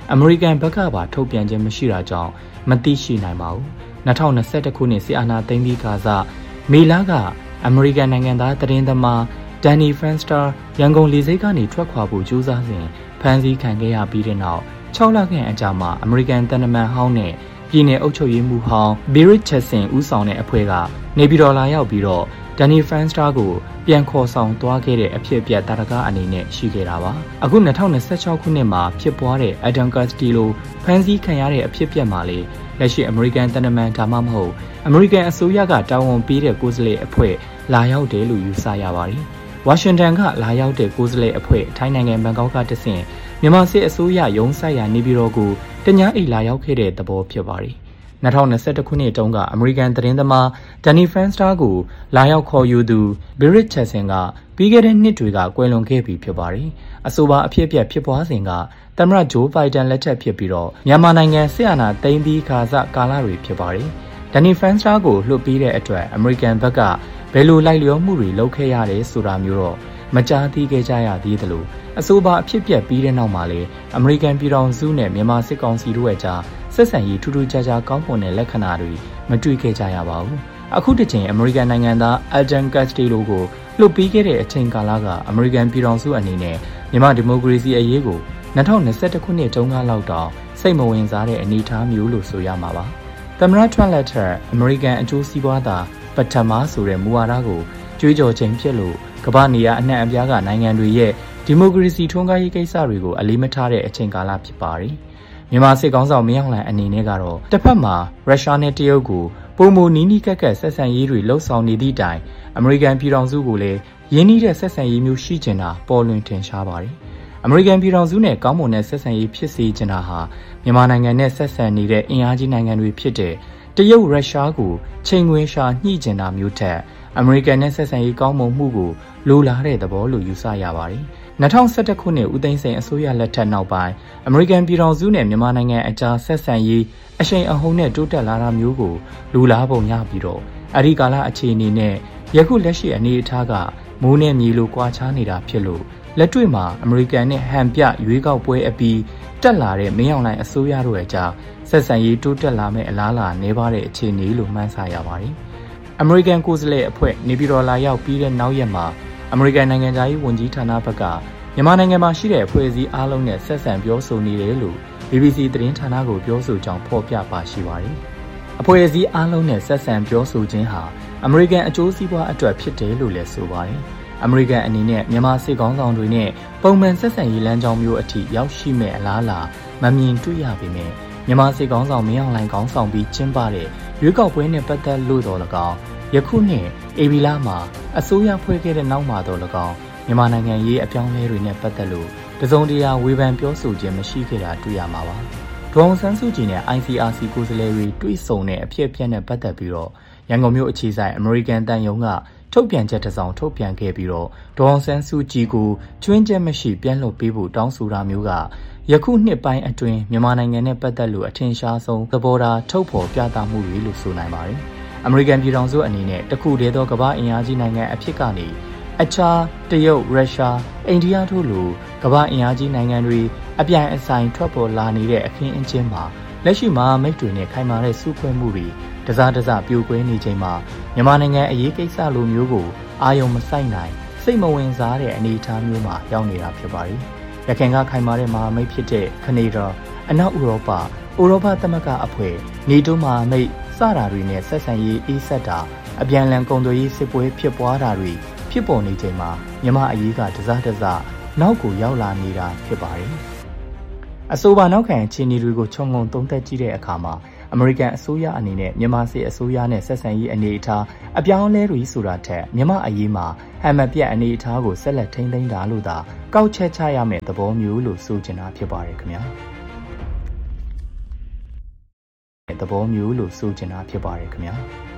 အမေရိကန်ဘက်ကပါထုတ်ပြန်ခြင်းမရှိတာကြောင့်မသိရှိနိုင်ပါဘူး၂၀၂၁ခုနှစ်စစ်အာဏာသိမ်းပြီးခါစမေလကအမေရိကန်နိုင်ငံသားသတင်းသမားဒန်နီဖရန်စတာရန်ကုန်လေဆိပ်ကနေထွက်ခွာဖို့ကြိုးစားစဉ်ဖမ်းဆီးခံခဲ့ရပြီးတဲ့နောက်၆လခန့်အကြာမှာအမေရိကန်တန်တမန်ဟောင်းနဲ့ပြည်내အုပ်ချုပ်ရေးမှူးဟောင်းဘီရစ်ချက်ဆင်ဦးဆောင်တဲ့အဖွဲ့ကနေပြည်တော်လာရောက်ပြီးတော့ဒန်နီဖရန်စတာကိုပြန်ခေါ်ဆောင်သွားခဲ့တဲ့အဖြစ်အပျက်တာရကအနေနဲ့ရှိခဲ့တာပါအခု၂၀၂၆ခုနှစ်မှာဖြစ်ပွားတဲ့အဒမ်ကတ်စတီလိုဖမ်းဆီးခံရတဲ့အဖြစ်အပျက်မှာလေလက်ရှိအမေရိကန်တန်တမန်ဒါမှမဟုတ်အမေရိကန်အစိုးရကတာဝန်ပေးတဲ့ကိုယ်စားလှယ်အဖွဲ့လာရောက်တယ်လို့ယူဆရပါတယ်ဝါရှင်တန်ကလာရောက်တဲ့ကိုယ်စားလှယ်အဖွဲ့ထိုင်းနိုင်ငံဘန်ကောက်ကတဆင့်မြန်မာစစ်အစိုးရရုံးဆိုင်ရာနေပြည်တော်ကိုတညအိတ်လာရောက်ခဲ့တဲ့သဘောဖြစ်ပါတယ်၂၀၂၁ခုနှစ်တုန်းကအမေရိကန်သတင်းသမားဒန်နီဖရန်စတာကိုလာရောက်ခေါ်ယူသူဘီရစ်ချက်ဆင်ကပြီးခဲ့တဲ့နှစ်တွေကကွယ်လွန်ခဲ့ပြီဖြစ်ပါတယ်အဆိုပါအဖြစ်အပျက်ဖြစ်ပွားစဉ်ကသမ္မတဂျိုးဘိုင်ဒန်လက်ထက်ဖြစ်ပြီးတော့မြန်မာနိုင်ငံစစ်အာဏာသိမ်းပြီးခါစကာလတွေဖြစ်ပါတယ်ဒန်နီဖရန်စတာကိုလွှတ်ပေးတဲ့အတွက်အမေရိကန်ဘက်ကဘယ်လိုလိုက်လျောမှုတွေလုပ်ခဲ့ရတယ်ဆိုတာမျိုးတော့မကြားသိခဲ့ကြရသေးသလိုအဆိုပါအဖြစ်အပျက်ပြီးတဲ့နောက်မှာလေအမေရိကန်ပြည်ထောင်စုနဲ့မြန်မာစစ်ကောင်စီတို့ရဲ့ကြားဆက်ဆံရေးထူးထူးခြားခြားကောင်းမွန်တဲ့လက္ခဏာတွေမတွေ့ခဲ့ကြရပါဘူးအခုတစ်ချိန်အမေရိကန်နိုင်ငံသားအဒမ်ကတ်စတီလိုကိုလွှတ်ပေးခဲ့တဲ့အချိန်ကာလကအမေရိကန်ပြည်ထောင်စုအနေနဲ့မြန်မာဒီမိုကရေစီအရေးကို၂၀၂၁ခုနှစ်တုန်းကလောက်တောင်စိတ်မဝင်စားတဲ့အနေအထားမျိုးလို့ဆိုရမှာပါသမ္မတထရန့်လက်ထက်အမေရိကန်အကျိုးစီးပွားသာပထမဆိုတဲ့မူဝါဒကိုကြွေးကြော်ခြင်းဖြစ်လို့ကမ္ဘာနေရာအနှံ့အပြားကနိုင်ငံတွေရဲ့ဒီမိုကရေစီထွန်းကားရေးကိစ္စတွေကိုအလေးမထားတဲ့အချိန်ကာလဖြစ်ပါတယ်မြန်မာစစ်ကောင်ဆောင်မင်းအောင်လှိုင်အနေနဲ့ကတော့တစ်ဖက်မှာရုရှားနဲ့တရုတ်ကိုပုံမနီးနီးကက်ကက်ဆက်ဆံရေးတွေလှုပ်ဆောင်နေသည့်တိုင်အမေရိကန်ပြည်ထောင်စုကိုလည်းရင်းနှီးတဲ့ဆက်ဆံရေးမျိုးရှိကျင်တာပေါ်လွင်ထင်ရှားပါတယ်အမေရိကန်ပြည်ထောင်စုနဲ့ကောင်းမွန်တဲ့ဆက်ဆံရေးဖြစ်စေချင်တာဟာမြန်မာနိုင်ငံနဲ့ဆက်ဆံနေတဲ့အင်အားကြီးနိုင်ငံတွေဖြစ်တဲ့တရုတ်ရုရှားကိုချိန်ခွင်ရှာညှိကျင်တာမျိုးထက်အမေရိကန်နဲ့ဆက်ဆံရေးကောင်းမွန်မှုကိုလိုလားတဲ့သဘောလို့ယူဆရပါတယ်၂၀၁၁ခုနှစ်ဦးသိန်းစိန်အစိုးရလက်ထက်နောက်ပိုင်းအမေရိကန်ပြည်ထောင်စုနဲ့မြန်မာနိုင်ငံအကြားဆက်ဆံရေးအရှိန်အဟုန်နဲ့တိုးတက်လာတာမျိုးကိုလူလားပုံရပြီးတော့အဒီကာလအခြေအနေနဲ့ယခုလက်ရှိအနေအထားကမိုးနဲ့မြေလိုကွာခြားနေတာဖြစ်လို့လက်တွေ့မှာအမေရိကန်နဲ့ဟန်ပြရွေးကောက်ပွဲအပြီးတက်လာတဲ့မင်းအောင်လှိုင်အစိုးရတို့ရဲ့ကြားဆက်ဆံရေးတိုးတက်လာမဲ့အလားအလာနေပါတဲ့အခြေအနေလို့မှန်းဆရပါတယ်အမေရိကန်ကိုယ်စားလှယ်အဖွဲ့နေပြည်တော်လာရောက်ပြီးတဲ့နောက်ရက်မှာအမေရိကန်နိုင်ငံသားရေးဝန်ကြီးဌာနဘက်ကမြန်မာနိုင်ငံမှာရှိတဲ့အဖွဲ့အစည်းအားလုံးနဲ့ဆက်ဆံပြောဆိုနေတယ်လို့ ဘီဘီစီ သတင်းဌာနကိုပြောဆိုကြောင်းဖော်ပြပါရှိပါတယ်။အဖွဲ့အစည်းအားလုံးနဲ့ဆက်ဆံပြောဆိုခြင်းဟာအမေရိကန်အကျိုးစီးပွားအတွက်ဖြစ်တယ်လို့လည်းဆိုပါတယ်။အမေရိကန်အနေနဲ့မြန်မာစစ်ကောင်ဆောင်တွေနဲ့ပုံမှန်ဆက်ဆံရေးလမ်းကြောင်းမျိုးအထိရောက်ရှိမဲ့အလားအလာမမြင်တွေ့ရပေမဲ့မြန်မာစစ်ကောင်ဆောင်မင်းအောင်လှိုင်ကောင်ဆောင်ပြီးကျင်းပတဲ့ရွေးကောက်ပွဲနဲ့ပတ်သက်လို့တော့၎င်းယခုနှစ်ဧပြီလမှာအစိုးရဖွဲ့ခဲ့တဲ့နောက်မှာတော့၎င်းမြန်မာနိုင်ငံရေးအပြောင်းအလဲတွေနဲ့ပတ်သက်လို့တစုံတရာဝေဖန်ပြောဆိုခြင်းမရှိခဲ့တာတွေ့ရမှာပါ။ဒေါ်အောင်ဆန်းစုကြည်နဲ့ အိုင် စီ အာ စီ ကိုယ်စားလှယ်တွေတွေ့ဆုံတဲ့အဖြစ်အပျက်နဲ့ပတ်သက်ပြီးတော့ရန်ကုန်မြို့အခြေစိုက်အမေရိကန်တန်ယုံကထုတ်ပြန်ချက်တစ်စောင်ထုတ်ပြန်ခဲ့ပြီးတော့ဒေါ်အောင်ဆန်းစုကြည်ကိုကျွင်းချက်မရှိပြန်လွှတ်ပေးဖို့တောင်းဆိုတာမျိုးကယခုနှစ်ပိုင်းအတွင်းမြန်မာနိုင်ငံနဲ့ပတ်သက်လို့အထင်ရှားဆုံးသဘောထားထုတ်ဖော်ပြသမှုတွေလို့ဆိုနိုင်ပါတယ်။အမေရိကန်ပြည်ထောင်စုအနေနဲ့တခုတည်းသောကမ္ဘာအင်အားကြီးနိုင်ငံအဖြစ်ကနေအခြားတရုတ်ရုရှားအိန္ဒိယတို့လိုကမ္ဘာအင်အားကြီးနိုင်ငံတွေအပြိုင်အဆိုင်ထွက်ပေါ်လာနေတဲ့အခင်းအကျင်းမှာလက်ရှိမှာမိတ်တွေနဲ့ခိုင်မာတဲ့စုဖွဲ့မှုတွေတစားတစားပြိုကွဲနေချိန်မှာမြန်မာနိုင်ငံအရေးကိစ္စလိုမျိုးကိုအာရုံမစိုက်နိုင်စိတ်မဝင်စားတဲ့အနေအထားမျိုးမှာရောက်နေတာဖြစ်ပါတယ်။ရခိုင်ကခိုင်မာတဲ့မဟာမိတ်ဖြစ်တဲ့ကနေဒါအနောက်ဥရောပဥရောပသမဂ္ဂအဖွဲ့နေတိုးမဟာမိတ်စတာတွေနဲ့ဆက်ဆံရေးအေးဆက်တာအပြန်အလှန်ကုန်သွယ်ရေးစစ်ပွဲဖြစ်ပွားတာတွေဖြစ်ပေါ်နေချိန်မှာမြန်မာအရေးကတစားတစားနောက်ကိုရောက်လာနေတာဖြစ်ပါတယ်။အဆိုပါနောက်ခံအခြေအနေတွေကိုခြုံငုံသုံးသပ်ကြည့်တဲ့အခါမှာအမေရိကန်အစိုးရအနေနဲ့မြန်မာစစ်အစိုးရနဲ့ဆက်ဆံရေးအနေအထားအပြောင်းအလဲတွေဆိုတာထက်မြန်မာအရေးမှာဟန်မပြတ်အနေအထားကိုဆက်လက်ထိန်းသိမ်းတာလို့သာကောက်ချက်ချရမယ့်သဘောမျိုးလို့ဆိုချင်တာဖြစ်ပါတယ်ခင်ဗျာ။သဘောမျိုးလို့ဆိုချင်တာဖြစ်ပါတယ်ခင်ဗျာ။